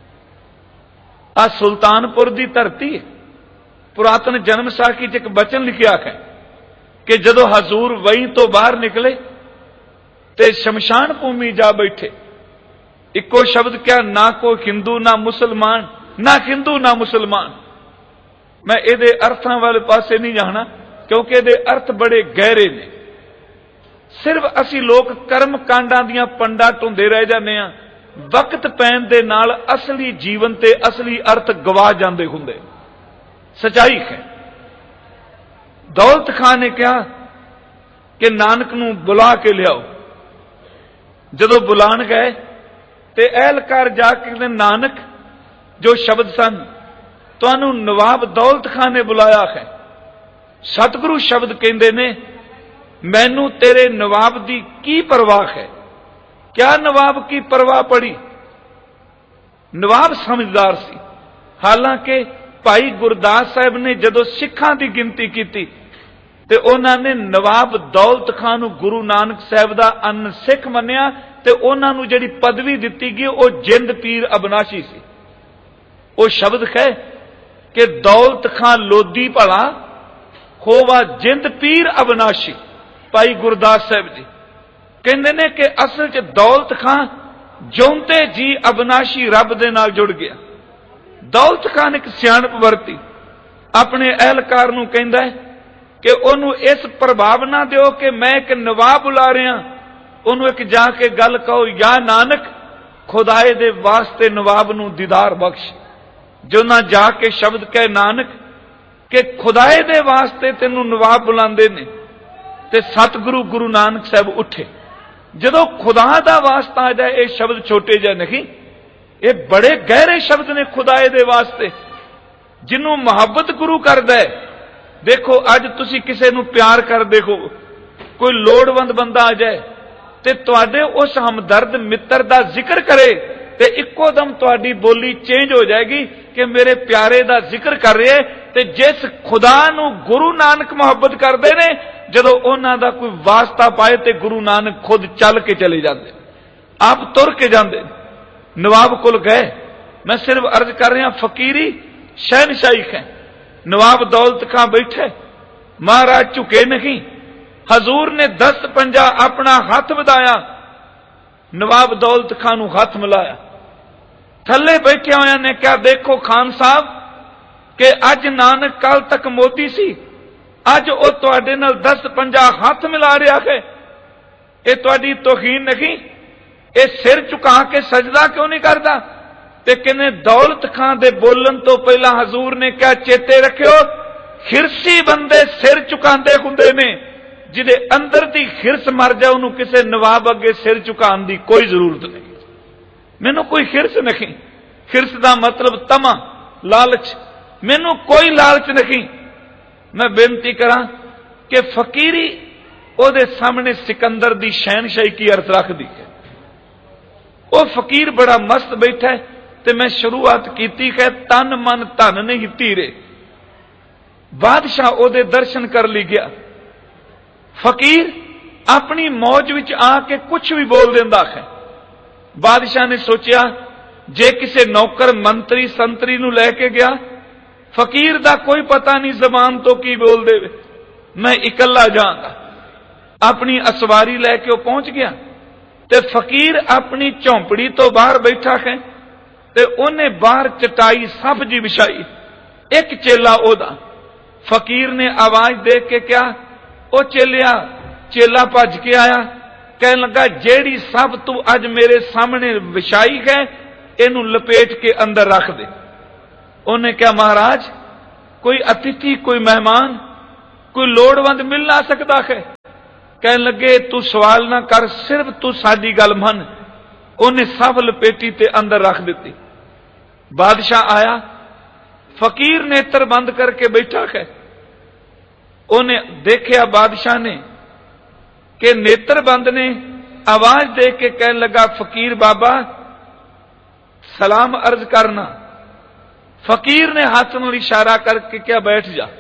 S2: ਆ ਸੁਲਤਾਨਪੁਰ ਦੀ ਧਰਤੀ ਹੈ। ਪੁਰਾਤਨ ਜਨਮ ਸਾਖੀ ਚ ਇੱਕ ਬਚਨ ਲਿਖਿਆ ਹੈ ਕਿ ਜਦੋਂ ਹਜ਼ੂਰ ਵਈ ਤੋਂ ਬਾਹਰ ਨਿਕਲੇ ਤੇ ਸ਼ਮਸ਼ਾਨ ਭੂਮੀ ਜਾ ਬੈਠੇ, ਇੱਕੋ ਸ਼ਬਦ ਕਿਹਾ, ਨਾ ਕੋਈ ਹਿੰਦੂ ਨਾ ਮੁਸਲਮਾਨ, ਨਾ ਹਿੰਦੂ ਨਾ ਮੁਸਲਮਾਨ। ਮੈਂ ਇਹਦੇ ਅਰਥਾਂ ਵਾਲੇ ਪਾਸੇ ਨਹੀਂ ਜਾਣਾ ਕਿਉਂਕਿ ਇਹਦੇ ਅਰਥ ਬੜੇ ਗਹਿਰੇ ਨੇ। ਸਿਰਫ ਅਸੀਂ ਲੋਕ ਕਰਮ ਕਾਂਡਾਂ ਦੀਆਂ ਪੰਡਾਂ ਢੁੰਦੇ ਰਹਿ ਜਾਂਦੇ ਆ। ਵਕਤ ਪੈਣ ਦੇ ਨਾਲ ਅਸਲੀ ਜੀਵਨ ਤੇ ਅਸਲੀ ਅਰਥ ਗਵਾ ਜਾਂਦੇ ਹੁੰਦੇ। ਸਚਾਈ ਹੈ। ਦੌਲਤ ਖਾਨ ਨੇ ਕਿਹਾ ਕਿ ਨਾਨਕ ਨੂੰ ਬੁਲਾ ਕੇ ਲਿਆਓ। ਜਦੋਂ ਬੁਲਾਣ ਗਏ ਤੇ ਅਹਿਲਕਾਰ ਜਾ ਕੇ ਕਹਿੰਦੇ, ਨਾਨਕ ਜੋ ਸ਼ਬਦ ਸਨ ਤੁਹਾਨੂੰ ਨਵਾਬ ਦੌਲਤ ਖਾਨ ਨੇ ਬੁਲਾਇਆ ਹੈ। ਸਤਿਗੁਰੂ ਸ਼ਬਦ ਕਹਿੰਦੇ ਨੇ, ਮੈਨੂੰ ਤੇਰੇ ਨਵਾਬ ਦੀ ਕੀ ਪਰਵਾਹ ਹੈ। ਕਿਆ ਨਵਾਬ ਕੀ ਪਰਵਾਹ ਪੜੀ? ਨਵਾਬ ਸਮਝਦਾਰ ਸੀ। ਹਾਲਾਂਕਿ ਭਾਈ ਗੁਰਦਾਸ ਸਾਹਿਬ ਨੇ ਜਦੋਂ ਸਿੱਖਾਂ ਦੀ ਗਿਣਤੀ ਕੀਤੀ ਤੇ ਉਹਨਾਂ ਨੇ ਨਵਾਬ ਦੌਲਤ ਖਾਨ ਨੂੰ ਗੁਰੂ ਨਾਨਕ ਸਾਹਿਬ ਦਾ ਅਨ ਸਿੱਖ ਮੰਨਿਆ ਤੇ ਉਹਨਾਂ ਨੂੰ ਜਿਹੜੀ ਪਦਵੀ ਦਿੱਤੀ ਗਈ ਉਹ ਜਿੰਦ ਪੀਰ ਅਬਨਾਸ਼ੀ ਸੀ। ਉਹ ਸ਼ਬਦ ਹੈ ਕਿ ਦੌਲਤ ਖਾਨ ਲੋਧੀ ਭਲਾ ਹੋਵਾ ਜਿੰਦ ਪੀਰ ਅਬਨਾਸ਼ੀ। ਭਾਈ ਗੁਰਦਾਸ ਸਾਹਿਬ ਜੀ ਕਹਿੰਦੇ ਨੇ ਕਿ ਅਸਲ ਚ ਦੌਲਤ ਖਾਨ ਜਿਉਂਦੇ ਜੀ ਅਬਨਾਸ਼ੀ ਰੱਬ ਦੇ ਨਾਲ ਜੁੜ ਗਿਆ। ਦੌਲਤ ਖਾਨ ਇੱਕ ਸਿਆਣਪ ਵਰਤੀ। ਆਪਣੇ ਅਹਿਲਕਾਰ ਨੂੰ ਕਹਿੰਦਾ ਹੈ ਕਿ ਉਹਨੂੰ ਇਸ ਪ੍ਰਭਾਵ ਨਾ ਦਿਓ ਕਿ ਮੈਂ ਇੱਕ ਨਵਾਬ ਬੁਲਾ ਰਿਹਾ। ਉਹਨੂੰ ਇੱਕ ਜਾ ਕੇ ਗੱਲ ਕਹੋ, ਯਾ ਨਾਨਕ ਖੁਦਾਏ ਦੇ ਵਾਸਤੇ ਨਵਾਬ ਨੂੰ ਦੀਦਾਰ ਬਖਸ਼। ਜੋ ਨਾ ਜਾ ਕੇ ਸ਼ਬਦ ਕਹੇ ਨਾਨਕ ਕਿ ਖੁਦਾਏ ਦੇ ਵਾਸਤੇ ਤੈਨੂੰ ਨਵਾਬ ਬੁਲਾਉਂਦੇ ਨੇ ਤੇ ਸਤਿਗੁਰੂ ਗੁਰੂ ਨਾਨਕ ਸਾਹਿਬ ਉੱਠੇ। ਜਦੋਂ ਖੁਦਾ ਦਾ ਵਾਸਤਾ ਆ ਜਾਏ, ਇਹ ਸ਼ਬਦ ਛੋਟੇ ਜਿਹੇ ਨਹੀਂ, ਇਹ ਬੜੇ ਗਹਿਰੇ ਸ਼ਬਦ ਨੇ ਖੁਦਾਏ ਦੇ ਵਾਸਤੇ। ਜਿਹਨੂੰ ਮੁਹੱਬਤ ਗੁਰੂ ਕਰਦਾ ਹੈ। ਦੇਖੋ ਅੱਜ ਤੁਸੀਂ ਕਿਸੇ ਨੂੰ ਪਿਆਰ ਕਰਦੇ ਹੋ, ਕੋਈ ਲੋੜਵੰਦ ਬੰਦਾ ਆ ਜਾਏ ਤੇ ਤੁਹਾਡੇ ਉਸ ਹਮਦਰਦ ਮਿੱਤਰ ਦਾ ਜ਼ਿਕਰ ਕਰੇ ਤੇ ਇੱਕੋ ਦਮ ਤੁਹਾਡੀ ਬੋਲੀ ਚੇਂਜ ਹੋ ਜਾਏਗੀ ਕਿ ਮੇਰੇ ਪਿਆਰੇ ਦਾ ਜ਼ਿਕਰ ਕਰ ਰਿਹਾ। ਤੇ ਜਿਸ ਖੁਦਾ ਨੂੰ ਗੁਰੂ ਨਾਨਕ ਮੁਹੱਬਤ ਕਰਦੇ ਨੇ, ਜਦੋਂ ਉਹਨਾਂ ਦਾ ਕੋਈ ਵਾਸਤਾ ਪਾਏ ਤੇ ਗੁਰੂ ਨਾਨਕ ਖੁਦ ਚੱਲ ਕੇ ਚਲੇ ਜਾਂਦੇ, ਆਪ ਤੁਰ ਕੇ ਜਾਂਦੇ। ਨਵਾਬ ਕੋਲ ਗਏ। ਮੈਂ ਸਿਰਫ ਅਰਜ਼ ਕਰ ਰਿਹਾ, ਫਕੀਰੀ ਸ਼ਹਿਨशाही ਹੈ। ਨਵਾਬ ਦੌਲਤ ਖਾਂ ਬੈਠੇ, ਮਹਾਰਾਜ ਝੁਕੇ ਨਹੀਂ। ਹਜ਼ੂਰ ਨੇ ਦਸਤ ਪੰਜਾ ਆਪਣਾ ਹੱਥ ਵਧਾਇਆ, ਨਵਾਬ ਦੌਲਤ ਖਾਂ ਨੂੰ ਹੱਥ ਮਿਲਾਇਆ। ਥੱਲੇ ਬੈਠੇ ਹੋਇਆਂ ਨੇ ਕਿਹਾ, ਦੇਖੋ ਖਾਨ ਸਾਹਿਬ ਕਿ ਅੱਜ ਨਾਨਕ ਕੱਲ ਤੱਕ ਮੋਦੀ ਸੀ, ਅੱਜ ਉਹ ਤੁਹਾਡੇ ਨਾਲ ਦਸਤ ਪੰਜਾ ਹੱਥ ਮਿਲਾ ਰਿਹਾ ਹੈ। ਇਹ ਤੁਹਾਡੀ ਤੋਹੀਨ ਨਹੀਂ? ਇਹ ਸਿਰ ਝੁਕਾ ਕੇ ਸਜਦਾ ਕਿਉਂ ਨਹੀਂ ਕਰਦਾ? ਤੇ ਕਹਿੰਦੇ ਦੌਲਤ ਖਾਂ ਦੇ ਬੋਲਣ ਤੋਂ ਪਹਿਲਾਂ ਹਜ਼ੂਰ ਨੇ ਕਿਹਾ, ਚੇਤੇ ਰੱਖਿਓ ਹਿਰਸੀ ਬੰਦੇ ਸਿਰ ਝੁਕਾਉਂਦੇ ਹੁੰਦੇ ਨੇ। ਜਿਹਦੇ ਅੰਦਰ ਦੀ ਹਿਰਸ ਮਰ ਜਾ, ਉਹਨੂੰ ਕਿਸੇ ਨਵਾਬ ਅੱਗੇ ਸਿਰ ਝੁਕਾਉਣ ਦੀ ਕੋਈ ਜ਼ਰੂਰਤ ਨਹੀਂ। ਮੈਨੂੰ ਕੋਈ ਹਿਰਸ ਨਹੀਂ। ਹਿਰਸ ਦਾ ਮਤਲਬ ਤਮਾ, ਲਾਲਚ। ਮੈਨੂੰ ਕੋਈ ਲਾਲਚ ਨਹੀਂ। ਮੈਂ ਬੇਨਤੀ ਕਰਾਂ ਕਿ ਫਕੀਰੀ ਉਹਦੇ ਸਾਹਮਣੇ ਸਿਕੰਦਰ ਦੀ ਸ਼ਹਿਨशाही ਕੀ ਅਰਥ ਰੱਖਦੀ ਹੈ। ਉਹ ਫਕੀਰ ਬੜਾ ਮਸਤ ਬੈਠਾ ਹੈ ਤੇ ਮੈਂ ਸ਼ੁਰੂਆਤ ਕੀਤੀ ਹੈ, ਤਨ ਮਨ ਧਨ ਨਹੀਂ ਧੀਰੇ। ਬਾਦਸ਼ਾਹ ਉਹਦੇ ਦਰਸ਼ਨ ਕਰ ਲਈ ਗਿਆ। ਫਕੀਰ ਆਪਣੀ ਮੌਜ ਵਿੱਚ ਆ ਕੇ ਕੁਝ ਵੀ ਬੋਲ ਦਿੰਦਾ ਹੈ। ਬਾਦਸ਼ਾਹ ਨੇ ਸੋਚਿਆ, ਜੇ ਕਿਸੇ ਨੌਕਰ ਮੰਤਰੀ ਸੰਤਰੀ ਨੂੰ ਲੈ ਕੇ ਗਿਆ, ਫਕੀਰ ਦਾ ਕੋਈ ਪਤਾ ਨਹੀਂ ਜ਼ਬਾਨ ਤੋਂ ਕੀ ਬੋਲ ਦੇਵੇ, ਮੈਂ ਇਕੱਲਾ ਜਾਵਾਂਗਾ। ਆਪਣੀ ਅਸਵਾਰੀ ਲੈ ਕੇ ਉਹ ਪਹੁੰਚ ਗਿਆ ਤੇ ਫਕੀਰ ਆਪਣੀ ਝੌਂਪੜੀ ਤੋਂ ਬਾਹਰ ਬੈਠਾ ਹੈ ਤੇ ਉਹਨੇ ਬਾਹਰ ਚਟਾਈ ਸਬਜ਼ੀ ਵਿਛਾਈ। ਇੱਕ ਚੇਲਾ ਉਹਦਾ। ਫਕੀਰ ਨੇ ਆਵਾਜ਼ ਦੇ ਕੇ ਕਿਹਾ, ਉਹ ਚੇਲਿਆ। ਚੇਲਾ ਭੱਜ ਕੇ ਆਇਆ, ਕਹਿਣ ਲੱਗਾ, ਜਿਹੜੀ ਸਭ ਤੂੰ ਅੱਜ ਮੇਰੇ ਸਾਹਮਣੇ ਵਿਛਾਈ ਹੈ, ਇਹਨੂੰ ਲਪੇਟ ਕੇ ਅੰਦਰ ਰੱਖ ਦੇ। ਉਹਨੇ ਕਿਹਾ, ਮਹਾਰਾਜ कोई अतिथि, कोई मेहमान, कोई लोड़वंद मिल ना सकता है। कहन लगे तू सवाल ना कर, सिर्फ तू साडी गल मन। उन्हें सब लपेटी ते अंदर रख दी। बादशाह आया, फकीर नेत्र बंद करके बैठा है। उन्हें देखा बादशाह ने कि नेत्र बंद ने, आवाज दे के कहन लगा फकीर बाबा सलाम अर्ज करना। फकीर ने हाथ में इशारा करके क्या बैठ जा।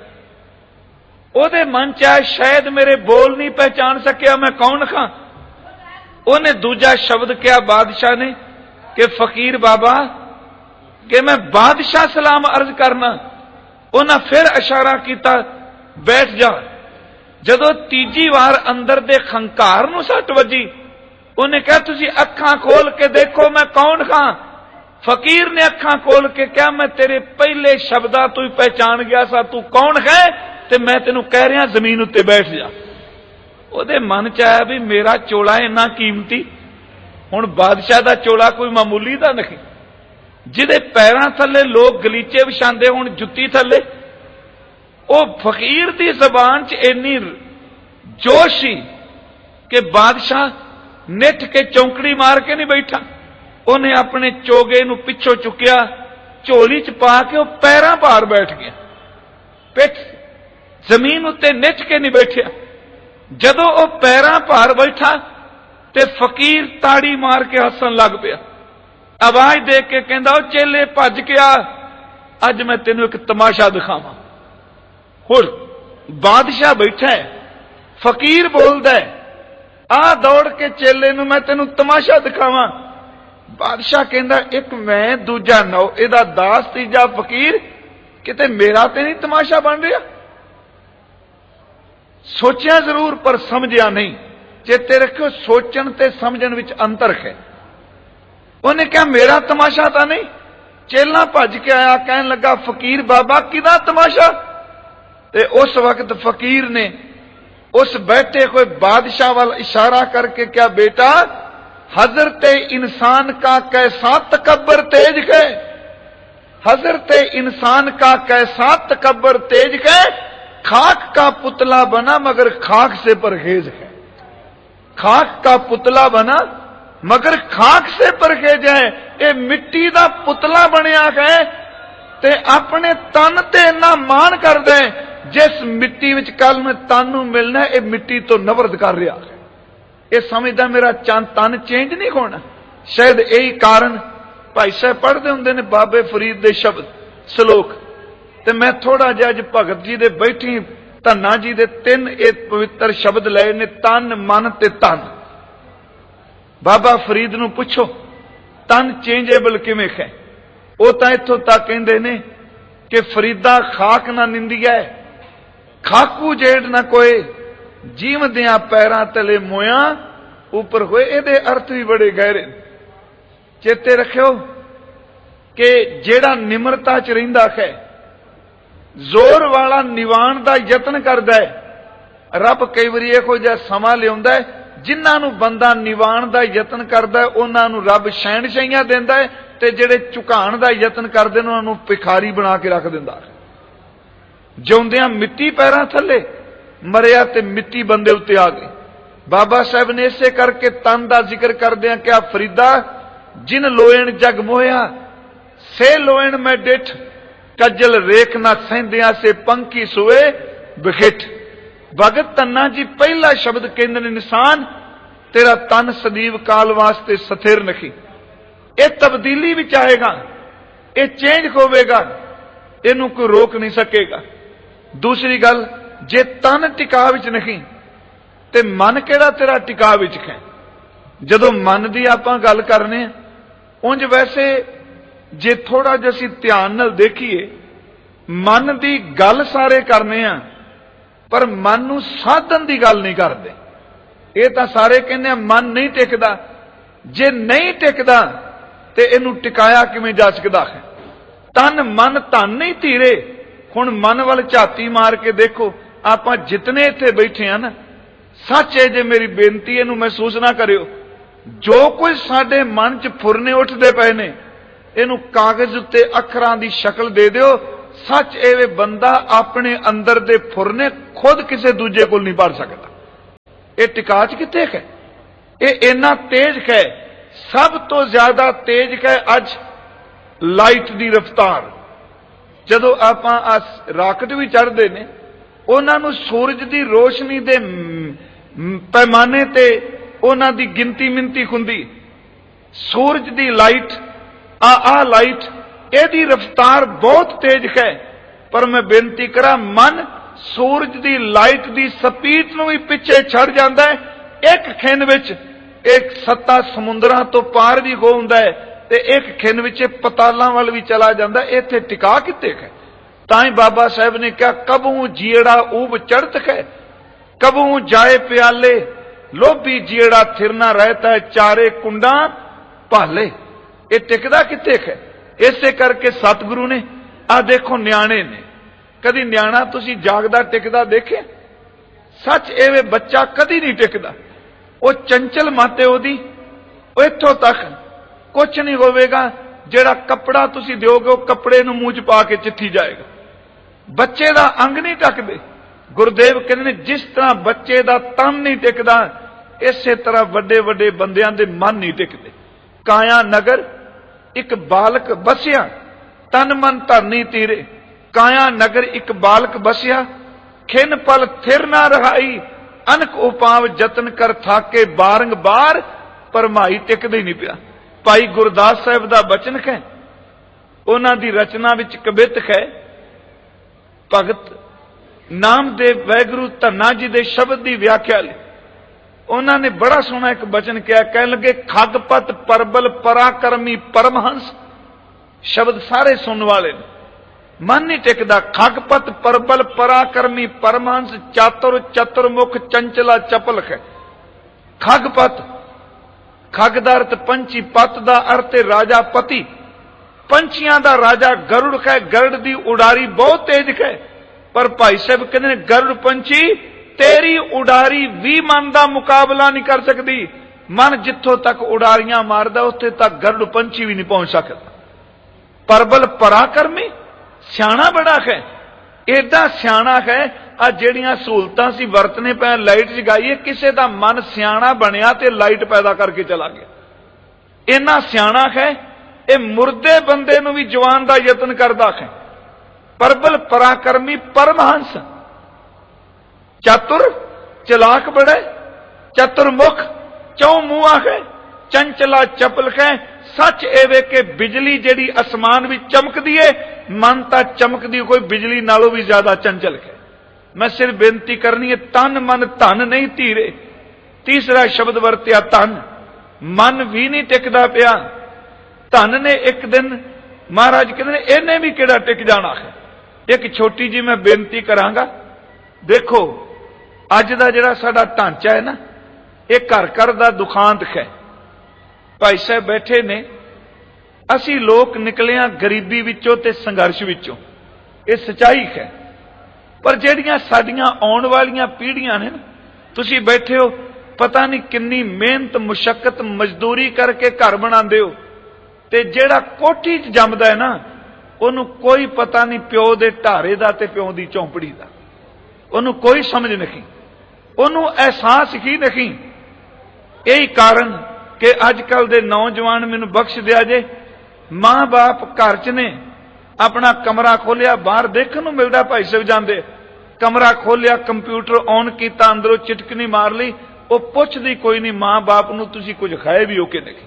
S2: ओदे मन च आया शायद मेरे बोल नहीं पहचान सकिया, मैं कौन खां। उन्हें दूजा शब्द क्या बादशाह ने कि फकीर बाबा कि मैं बादशाह सलाम अर्ज करना। उन्हें फिर इशारा किया बैठ जा। जदों तीजी वार अंदर दे खंकार नूं सट वजी, उन्हें कहा तुसी अखां खोल के देखो मैं कौन खां। फकीर ने अखां खोल के क्या मैं तेरे पहले शब्दा तू ही पहचान गया सा, तू कौन है ते मैं तेनू कह रहा जमीन उत्ते बैठ जा। ओदे मन च आया भी मेरा चोला इन्ना कीमती, हुण बादशाह दा चोला कोई मामूली दा नहीं, जिहदे पैरां थल्ले लोग गलीचे विछांदे हुण जुत्ती थल्ले। ओ फकीर दी जबान च इन्नी जोश सी कि बादशाह निठ के चौंकड़ी मार के नहीं बैठा। उन्हें अपने चोगे नूं पिछों चुकिया, झोली च पा के वह पैरां भार बैठ गया, पिठ जमीन उत्ते निठ के नहीं बैठा। जदों वह पैरां भार बैठा ते फकीर ताड़ी मार के हसन लग पिया। आवाज दे के कहंदा ओ चेले भज के आ, अज मैं तेनू एक तमाशा दिखावां। हुण बादशाह बैठा है, फकीर बोलदा है आ दौड़ के चेले नूं मैं तेनू तमाशा दिखावां। बादशाह कहंदा एक मैं दूजा नौ, इहदा दास तीजा फकीर, किते मेरा ते नहीं तमाशा बन रहा। सोचिया जरूर पर समझिया नहीं। चेते रखियो सोचन ते समझन विच अंतर है। उन्हें कहा मेरा तमाशा तो नहीं। चेला भज के आया, कहन लगा फकीर बाबा किदा तमाशा। ते उस वक्त फकीर ने उस बैठे कोई बादशाह वाल इशारा करके क्या बेटा हजरत इंसान का कैसा तकब्बर तेज है, हजरत इंसान का कैसा तकब्बर तेज है, खाक का पुतला बना मगर खाक से परहेज है। खाक का पुतला बना मगर खाक से परहेज है। ये मिट्टी का पुतला बनया है ते अपने तन ते इन्ना मान कर दे जिस मिट्टी विच कल में तन नूं मिलना है, मिट्टी तो नफरत कर रहा है। ये समझदा मेरा चंद तन चेंज नहीं होना। शायद यही कारण भाई साहब पढ़ते होंगे ने बाबे फरीद दे शब्द सलोक, ते मैं थोड़ा जिहा अज भगत जी दे बैठी धन्ना जी दे तीन ये पवित्र शब्द लए ने, तन मन ते तन। बाबा फरीद नूं पुछो तन चेंजेबल किवें है। वो तो इत्थों तक कहंदे ने कि फरीदा खाक ना निंदिया है, खाकू जेड़ ना कोई, जीवदिया पैरां तले मोया ऊपर होए। इहदे अर्थ भी बड़े गहरे। चेते रखियो कि जेड़ा निमरता च रहिंदा है, जोर वाला निवाण दा यतन करदा है, रब कई बारी इहो जिहा समा लिआउंदा है जिन्हां नूं बंदा निवाण दा यतन करदा है उन्हां नूं रब शहनशाहियां दिंदा है, ते जेड़े झुकाण दा यतन करदे ने उन्हां नूं भिखारी बना के रख दिंदा है। जिउंदियां मिट्टी पैरां थल्ले, मरिया ते मिट्टी बंदे उत्ते आ गई। बाबा साहब ने इसे करके तन का जिक्र करदे क्या फरीदा जिन लोयण जग मोया से लोयण मैं डिठ, कजल रेख ना सहिंदिया से पंखी सुए बिखिठ। भगत तन्ना जी पहला शब्द कहंदे ने निशान तेरा तन सदीव काल वास्ते स्थिर नहीं। ये तब्दीली विच आएगा, ये चेंज होवेगा, इनू कोई रोक नहीं सकेगा। दूसरी गल जे तन टिका विच नहीं ते मन केड़ा तेरा टिका विच है। जदों मन की आपां गल करने उंज वैसे जे थोड़ा जिहा असीं ध्यान नाल देखीए मन की गल सारे करने आ, पर मन नूं साधन की गल नहीं करते। ये तां सारे कहने मन नहीं टिकदा, जे नहीं टिकदा ते इनू टिकाया किवें जा सकदा है। तन मन धन नहीं धीरे। हुण मन वाल झाती मार के देखो, आपां जितने इत्थे बैठे हैं ना, सच है जे मेरी बेनती इनू महसूस ना करियो, जो कुछ साडे मन च फुरने उठदे पए ने इनू कागज उत्ते अखरां दी शक्ल दे दिओ, सच एवे बंदा अपने अंदर दे फुरने खुद किसी दूजे को नहीं पढ़ सकता। ये टिकाच किथे है, ये इन्ना तेज है, सब तो ज्यादा तेज है अज लाइट की रफ्तार। जदों आपां राकेट भी चढ़ते ने, उन्होंने सूरज की रोशनी के पैमाने ते उन्हां दी गिनती मिनती हुंदी। सूरज की लाइट आ आ लाइट एदी रफ्तार बहुत तेज है, पर मैं बेनती करा मन सूरज की लाइट की स्पीड नूं भी पिछे छड़ जाता है। एक खिन विच एक सत्ता समुद्रां तो पार भी हो हुंदा है ते एक खिन विच पतालां वल भी चला जाता है। इत्थे टिका किते है। ताई बाबा साहब ने कहा कबू जीड़ा ऊब चढ़त है, कबू जाए प्याले लोभी जीड़ा थिरना रहता है, चारे कुंडा भाले। ये टिकदा किते है। इसे करके सतगुरु ने आ देखो न्याणे ने, कदी न्याणा तुसी जागदा टिकदा देखे? सच एवे बच्चा कदी नहीं टिकदा। वो चंचल माते ओदी इत्थों तक कुछ नहीं होवेगा। जेड़ा कपड़ा तुसी दिओगे कपड़े नूं मूंह च पा के चिट्ठी जाएगा। बच्चे दा अंग नहीं टकदे। गुरुदेव कहते ने जिस तरह बच्चे दा तन नहीं टिकदा, इसे तरह वड्डे वड्डे बंदियां दे मन नहीं टिकदे। काया नगर एक बालक बसिया, तन मन धरनी तीरे। काया नगर एक बालक बसिया, खिन पल थिर ना रहाई। अनक उपाव जतन कर थाके बारंग बार, पर माई टिकदे ही नहीं पिया। भाई गुरदास साहब दा बचन है, उन्हां दी रचना विच कवित है। भगत नामदेव वैगुरु धन्ना जी दे शब्द की व्याख्या ली उन्होंने बड़ा सोहना एक बचन किया। कह लगे खगपत परबल पराक्रमी परमहंस। शब्द सारे सुनने वाले ने, मन नहीं टिकदा। खगपत परबल पराक्रमी परमहंस, चातुर चतुर्मुख चंचला चपल है। खगपत, खग दा अर्थ पंछी, पत दा अर्थ राजा पति। पंछियां दा राजा गरुड़ है। गरुड़ दी उड़ारी बहुत तेज है, पर भाई साहब कहते हैं गरुड़ पंछी तेरी उड़ारी भी मन का मुकाबला नहीं कर सकती। मन जिथों तक उड़ारियां मारदा उत्थे तक गरुड़ पंछी भी नहीं पहुंच सकता। परबल पराक्रमी, सियाणा बड़ा है, एडा सियाणा है। आ जेड़ियां सहूलतां सी वरतने पे लाइट जगाई, किसी का मन सियाणा बनया ते लाइट पैदा करके चला गया। इन्ना सियाणा है, ये मुर्दे बंदे नूं भी जवान का यतन करदा है। परबल पराक्रमी परमहंस, चतुर चलाक बड़ा, चतुर्मुख चौ मुआ है, चंचला चपल है। सच एवे के बिजली जेड़ी आसमान भी चमकदी है, मन ता चमकदी कोई बिजली नालों भी ज्यादा चंचल है। मैं सिर्फ बेनती करनी है, तन मन धन नहीं धीरे। तीसरा शब्द वरत्या धन, मन भी नहीं टिकदा पिया। धन ने एक दिन महाराज कहते ने इन्हें भी केड़ा टिक जाना है। एक छोटी जी मैं बेनती करांगा। देखो अज दा जिहड़ा साडा ढांचा है ना, ये घर घर दा दुखांत है। भाई साहब बैठे ने, असी लोग निकले हां गरीबी विचों ते संघर्ष विचों, ये सच्चाई है। पर जिहड़ियां साडियां आउण वालियां पीढ़ियां ने, तुसीं बैठे हो पता नहीं किन्नी मेहनत मुशक्कत मजदूरी करके घर बनांदे हो, ते जेड़ा कोठी च जमदा है ना, उन्हों कोई पता नहीं प्यो दे ढारे दा ते प्यो दी चौंपड़ी दा। उन्हों कोई समझ नहीं, उन्हों एहसास ही नहीं। यही कारण कि अजकल दे नौजवान मैनू बख्श दिया जे, मां बाप घर च ने, अपना कमरा खोलिया, बाहर देखने नूं मिलदा भाई साहब जांदे, कमरा खोलिया, कंप्यूटर ऑन किया, अंदरों चिटकनी मार ली, वो पुछदी कोई नहीं मां बाप नूं तुसीं कुछ खाए भी हो के नहीं।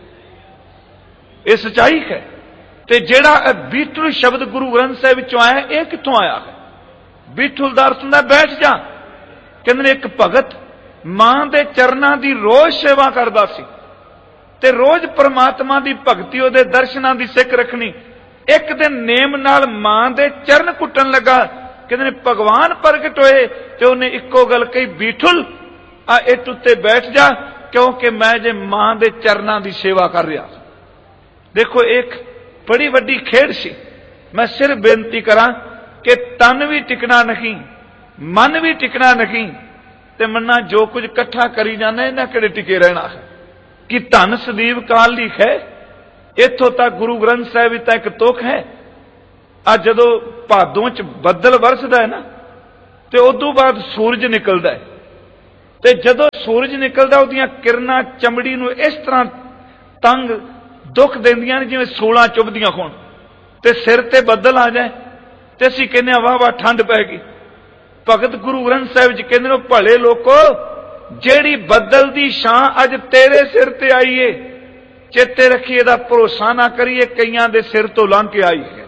S2: ये सच्चाई है। ते जेड़ा बीठुल शब्द गुरु ग्रंथ साहिब विचों आया, यह कित्थों आया है? बीठुल दा अर्थ हुंदा बैठ जा। कहंदे ने एक भगत मां दे चरनां दी रोज सेवा करदा सी ते रोज परमात्मा दी भगती उहदे दर्शनां दी सिख रखनी। एक दिन नेम नाल मां दे चरण कुटन लगा। कहंदे ने भगवान प्रगट होए ते उहने इक्को गल कही, बीठुल आ इट उत्ते बैठ जा, क्योंकि मैं जे मां दे चरनां दी सेवा कर रहा। देखो एक बड़ी वड्डी खेड सी। मैं सिर्फ बेनती करा कि तन भी टिकना नहीं, मन भी टिकना नहीं, ते मन्ना जो कुछ इकट्ठा करी जाना इन्हां किहड़े टिके रहना है। कि धन सदीव काल लिख है, इथों तक गुरु ग्रंथ साहिब तक एक तुक है। आ जदों भादों च बदल वरसदा है ना, ते उदों बाद सूरज निकलदा है, ते जदों सूरज निकलदा उहदियां किरणां चमड़ी नूं इस तरह तंग दुख देंदियां ने जिवें सूलां चुभदियां होण, ते सिर ते बदल आ जाए ते असीं कहने वाह वाह ठंड पै गई। भगत गुरु ग्रंथ साहिब जी कहंदे ने भले लोको जेड़ी बदल दी छां अज तेरे सिर ते आई है, चेते रखिए दा भरोसा ना करिए कईयां दे सिर तो लंघ के आई है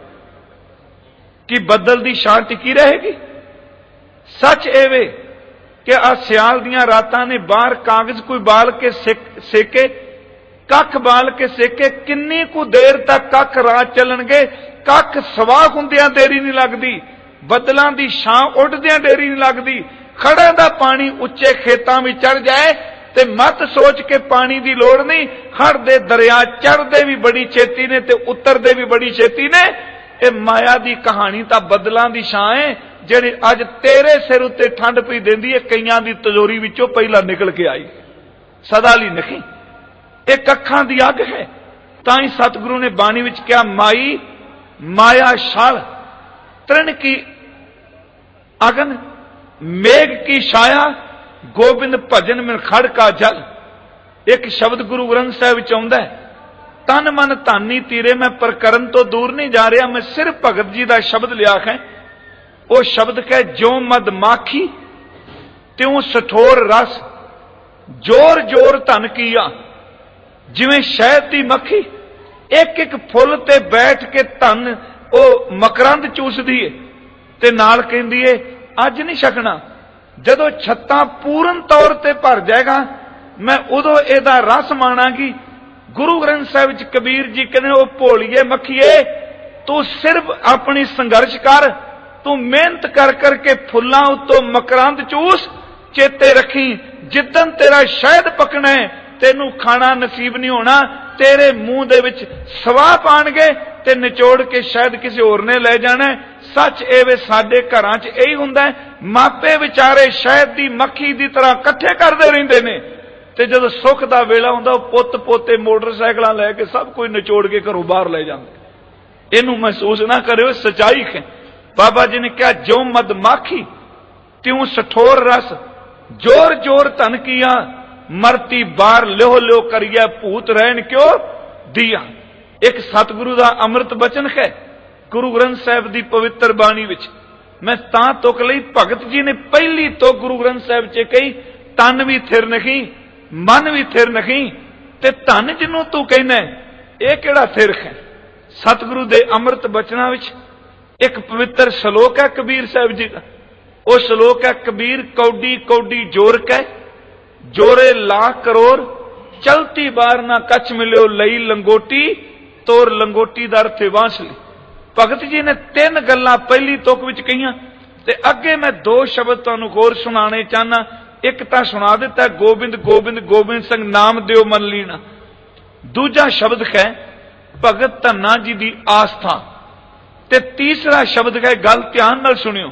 S2: कि बदल दी छां टिकी रहेगी। सच एवे कि आ सियाल दियां रातां ने बाहर कागज कोई बाल के सेके, कख बाल के सेके, किन्नी कु देर तक कख रात चलणगे, कख सवाह हुंदियां देरी नहीं लगदी, बदलां दी छां उड़दियां देरी नहीं लगदी। खड़ा दा पानी उच्चे खेतां विच चढ़ जाए ते मत सोच के पानी दी लोड़ नहीं, हड़ दे दरिया चढ़दे भी बड़ी छेती ने ते उतरदे भी बड़ी छेती ने। ये माया दी कहानी तां बदलां दी छां है जिहड़ी अज तेरे सिर उत्ते ठंड पई देंदी है, कईयां दी तिजोरी विचों पहिला निकल के आई, सदा लई नहीं। एक अखां दी अग है, तां ही सतगुरु ने बाणी विच कहा माई माया शाल तृण की अगन मेघ की छाया गोबिंद भजन में खड़ का जल। एक शब्द गुरु ग्रंथ साहिब विच आउंदा है, तन मन धानी तीरे, मैं प्रकरण तो दूर नहीं जा रहा, मैं सिर्फ भगत जी का शब्द लिया है। वो शब्द कह जो मद माखी त्यों सठोर रस, जोर जोर धन किया जिवें शहद दी मक्खी। एक एक फुल ते बैठ के धन ओ मकरंद चूसदी है ते नाल कहंदी है अज नहीं छकना, जदों छत्तां पूर्ण तौर ते भर जाएगा मैं उदों इहदा रस माणांगी। गुरु ग्रंथ साहिब च कबीर जी कहने ओ भोलीए मक्खीए, तू सिर्फ अपनी संघर्ष कर, तू मेहनत कर करके फुल्लां उत्तों मकरंद चूस। चेते रखी जिद्दन तेरा शहद पकना है तेनू खाना नसीब नहीं होना, तेरे मुंह दे विच सवाह पाणगे ते निचोड़ के शायद किसी होर ने ले जाना है। सच एवे साडे घरां च यही हुंदा है, मापे विचारे शहद दी मक्खी दी तरह इकट्ठे करदे रहिंदे ने ते जदों सुख दा वेला हुंदा पुत्त पोते मोटरसाइकिलां लैके सब कोई निचोड़ के घरों बाहर ले जांदे। इहनूं महसूस ना करियो, सच्चाई है। बाबा जी ने कहा जो मद माखी त्यों सठोर रस, जोर जोर धन किया, मरती बार ल्यो ल्यो करिए भूत रहन क्यों दिया। एक सतगुरु दा अमृत बचन है गुरु ग्रंथ साहिब दी पवित्र बाणी विच। मैं तां तुक लई भगत जी ने पहली तो गुरु ग्रंथ साहिब च कही तन भी थिर नहीं मन भी थिर नहीं, ते धन जिन्हों तू कहना यह केड़ा थिर है। सतगुरु दे अमृत बचना विच एक पवित्र श्लोक है कबीर साहिब जी का। वह श्लोक है कबीर कौडी कौडी जोर कै, जोरे लाख करोड़, चलती बार ना कछ मिलियो लई लंगोटी, तोर लंगोटी दा अर्थ बांसली। भगत जी ने तीन गल्लां पहली तुक विच कहियां ते अगे मैं दो शब्द तुहानूं होर सुनाने चाहना। एक तां सुना दिता गोबिंद गोबिंद गोबिंद सिंह नाम दिओ मन लीना। दूजा शब्द है भगत धन्ना जी दी आस्था, ते तीसरा शब्द है गल ध्यान नाल सुनियो।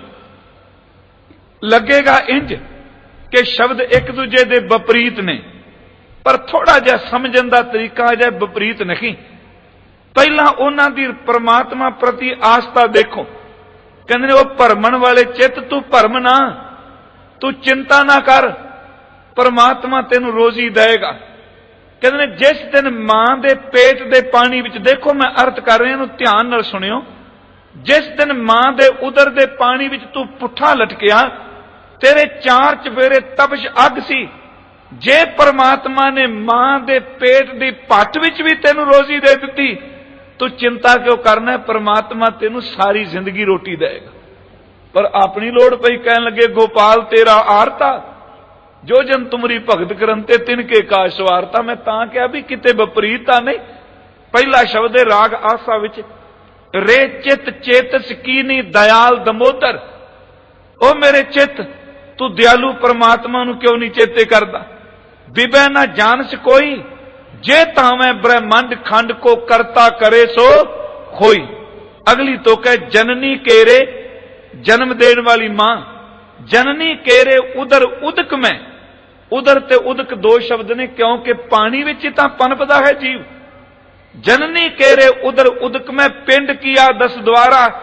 S2: लगेगा इंज कि शब्द एक दूजे दे विपरीत ने, पर थोड़ा जिहा समझण दा तरीका अजे विपरीत नहीं। पहला उन्हां दी परमात्मा प्रति आस्था देखो। कहंदे ओ भरमण वाले चित तू भरम ना, तू चिंता ना कर, परमात्मा तेनू रोजी देगा। कहंदे जिस दिन मां दे पेट दे पानी विच, देखो मैं अर्थ कर रहा हूं ध्यान नाल सुनियो, जिस दिन मां दे उदर दे पानी विच तू पुठा लटकिया, तेरे चार चफेरे तपश अग सी। जे परमात्मा ने मां दे पेट दी पट विच भी तेनू रोजी दे दिती, तू चिंता क्यों करना है, परमात्मा तेनू सारी जिंदगी रोटी देगा। पर अपनी लोड़ पई कहन लगे गोपाल तेरा आरता, जो जन तुमरी भगत करंते तिनके का स्वारता। मैं तां कहा भी किते विपरीता नहीं। पहला शब्द है राग आसा विच, रे चित चेतस कीनी दयाल दमोदर। ओ मेरे चित तू दयालु परमात्मा नू क्यों नहीं चेते करदा। विबह ना जानस कोई, जे तावें ब्रह्मंड खंड को करता करे सो खोई। अगली तो कह जननी केरे, जन्म देने वाली मां, जननी केरे उदर उदक में। उदर ते उदक दो शब्द ने, क्योंकि पानी विच तां पनपदा है जीव। जननी केरे उदर उदक में, पिंड किया दस द्वारा,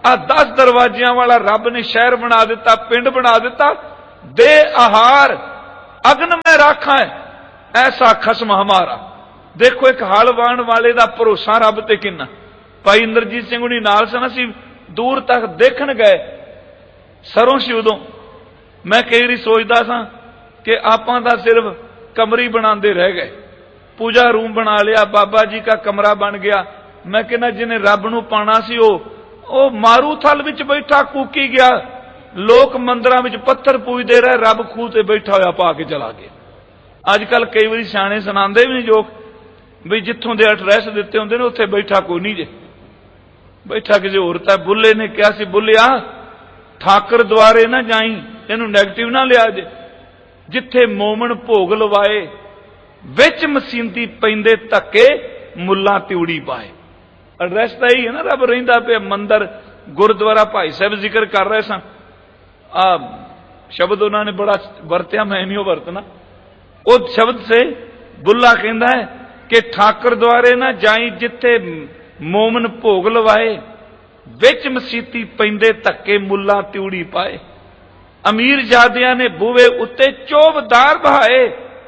S2: आ दस दरवाजियां वाला रब ने शहर बना दिता, पिंड बना दिता। दे आहार अग्न में राखा है, ऐसा खसम हमारा। देखो एक हल वाहन वाले का भरोसा रब ते किन्ना। भाई इंद्रजीत सिंह उन्हीं नाल सन, असीं दूर तक देखण गए सरों सी उदों। मैं कई बारी सोचदा सां कि आपां तां सिर्फ कमरे बनाते रह गए, पूजा रूम बना लिया, बाबा जी का कमरा बन गया। मैं कहना जिन्हें रब नूं पाना सी ओ मारू थल विच बैठा कूकी गया। लोग मंदिरां विच पत्थर पूजदे रहे, रब खूह ते बैठा होया पा के चला गया। अजकल कई बारी सियाणे सुणांदे भी नहीं जोक भी जिथों दे एड्रैस दिते होंदे ने उत्थे बैठा कोई नहीं जे, बैठा किसी होर ता। बुल्ले ने कहा सी, बुल्लिया ठाकर द्वारे ना जाई, इहनूं नैगेटिव ना लिया जे। जिथे मोमन भोग लवाए विच मसींती पैंदे धक्के मुल्लां तिउड़ी पाए। एड्रैस तो यही है ना, रब रहिंदा पिया मंदिर गुरुद्वारा। भाई साहब जिक्र कर रहे सन, आ शब्द उन्होंने बड़ा वरत्या, मैं नहीं वरतना। उस शब्द से बुल्ला कहता है कि ठाकर द्वारे ना जाई, जिथे मोमन भोग लवाए विच मसीती पैंदे धक्के मुल्लां तिउड़ी पाए। अमीर जादियां ने बूहे उत्ते चोबदार बहाए।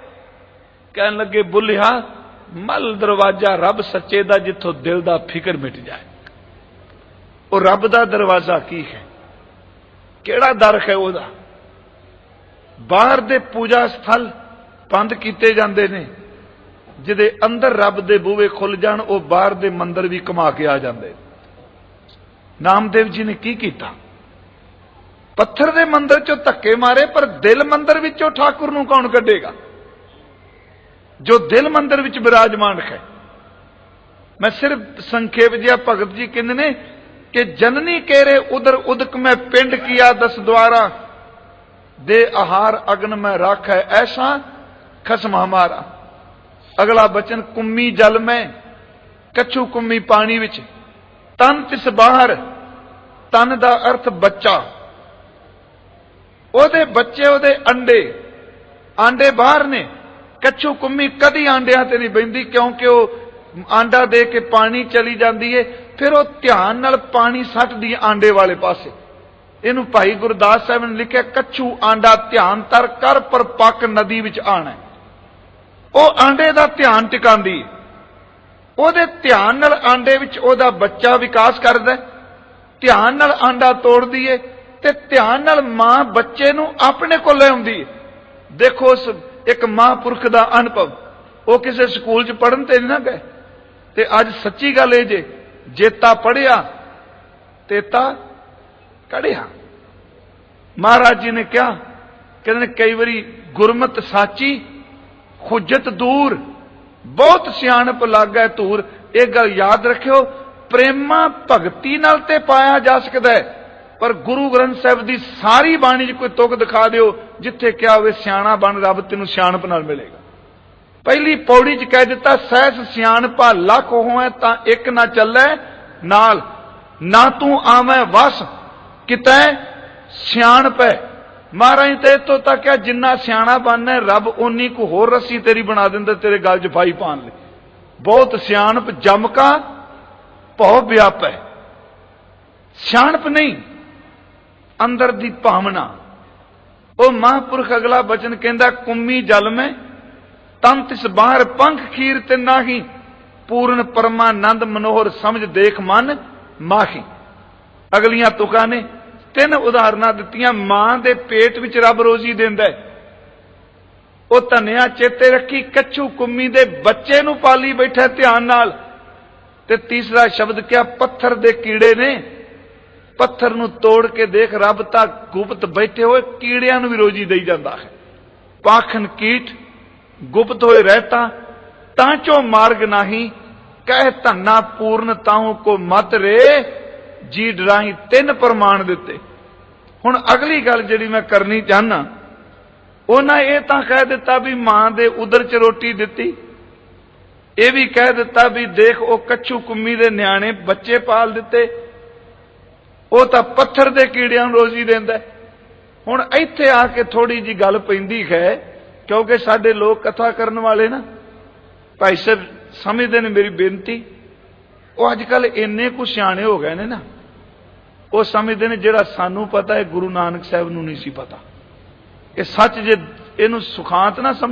S2: कहन लगे बुल्लिया मल दरवाजा रब सच्चे दा, जिथों दिल दा फिक्र मिट जाए। और रब दा दरवाजा की है, केड़ा दर है ओदा? बाहर दे पूजा स्थल बंद कीते जांदे ने, जिदे अंदर रब दे बूहे खुल जाण ओ बाहर दे मंदिर भी घुमा के आ जांदे। नामदेव जी ने की कीता? पत्थर दे मंदिर चों धक्के मारे, पर दिल मंदिर विचों ठाकुर नूं कौन कढेगा? जो दिल मंदिर विच विराजमान है। मैं सिर्फ संखेप जिहा भगत जी कहंदे ने कि जननी केरे उधर उदक में पिंड किया दस द्वारा, दे आहार अग्न में राख है, ऐसा खसम हमारा। अगला बचन कुम्मी जल में, कछू कुम्मी पानी विच, तन तिस बाहर। तन दा अर्थ बच्चा, ओदे बच्चे ओदे अंडे, आंडे बाहर ने। कछू कुम्मी कदी आंडियां ते नहीं बहिंदी, क्योंकि वह आंडा दे के पानी चली जाती है, फिर वह ध्यान नाल पानी सटदी आंडे वाले पासे। इनू भाई गुरदास साहब ने लिखा, कछू आंडा ध्यान तर कर पर पक नदी विच आना। वो आंडे दा ध्यान टिकांदी, ओदे ध्यान नाल आंडे विच ओदा बच्चा विकास करदा, ध्यान नाल आंडा तोड़दी है ते ध्यान नाल मां बच्चे नूं अपने कोल ले आउंदी है। देखो उस एक महापुरख का अनुभव, वो किसी स्कूल च पढ़न ते नहीं ना गए, ते अज सच्ची गल है जे जेता पढ़िया तेता कढ़िया। महाराज जी ने क्या कहते, कई बारी गुरमत साची खुजत दूर, बहुत सियाणप लग है धूर। एक गल याद रखियो, प्रेमा भगती नाल ते पाया जा सकता है, पर गुरु ग्रंथ साहब की सारी बाणी कोई तुक दिखा दियो जिथे क्या होवे सियाणा बन, रब तेनू सियाणप नाल मिलेगा। पहली पौड़ी च कह दिता, सहस सियाणपा लख होए तां एक ना चलै नाल, ना तू आवे वस कितै सियाणप है। महाराज ते इतों तक क्या, जिन्ना सियाणा बनना रब उन्नी को होर रस्सी तेरी बना दिंदा तेरे गल च फाई पान लई। बहुत सियाणप जम का भौ व्याप है, सियाणप नहीं अंदर दी भावना। वो महापुरख अगला बचन कहता, कुम्मी जल में तन तिस बाहर पंख खीर ते नाही, पूर्ण परमानंद मनोहर समझ देख मन माही। अगलियां तुकां ने तीन उदाहरणा दित्तियां। मां दे पेट विच रब रोजी देंदा है, वो धनिया चेते रखी, कच्छू कुम्मी दे बच्चे नूं पाली बैठा ध्यान नाल। ते तीसरा शब्द क्या, पत्थर दे कीड़े ने, पत्थर नूं तोड़ के देख, रब तां गुप्त बैठे हुए कीड़ियां नूं भी रोजी दई जांदा है। पाखन कीट गुप्त होए रहता, तांचो मार्ग नाही, कह धन्ना पूर्ण ताहू को मत रे, जी डराही। तीन प्रमाण दिते। हुण अगली गल जिहड़ी मैं करनी चाहना, उन्हां ये तां कह दिता भी मां दे उदर च रोटी दिती, ये भी कह दिता भी देख वो कच्छू कुम्मी दे न्याणे बच्चे पाल दिते, वो तां पत्थर दे कीड़ियां नूं रोजी देंदा। हुण इत्थे आके थोड़ी जी गल पैंदी है, क्योंकि साडे लोग कथा करन वाले ना भाई साहब समझते ने मेरी बेनती, वो अजकल इन्ने कुछ सियाणे हो गए ने ना, ਉਹ ਸਮਝਦੇ ਨੇ ਜਿਹੜਾ ਸਾਨੂੰ ਪਤਾ ਹੈ ਗੁਰੂ ਨਾਨਕ ਸਾਹਿਬ ਨੂੰ ਨਹੀਂ ਸੀ ਪਤਾ। ਇਹ ਸੱਚ ਜੇ ਇਹਨੂੰ ਸੁਖਾਂਤ ਨਾ ਸਮਝ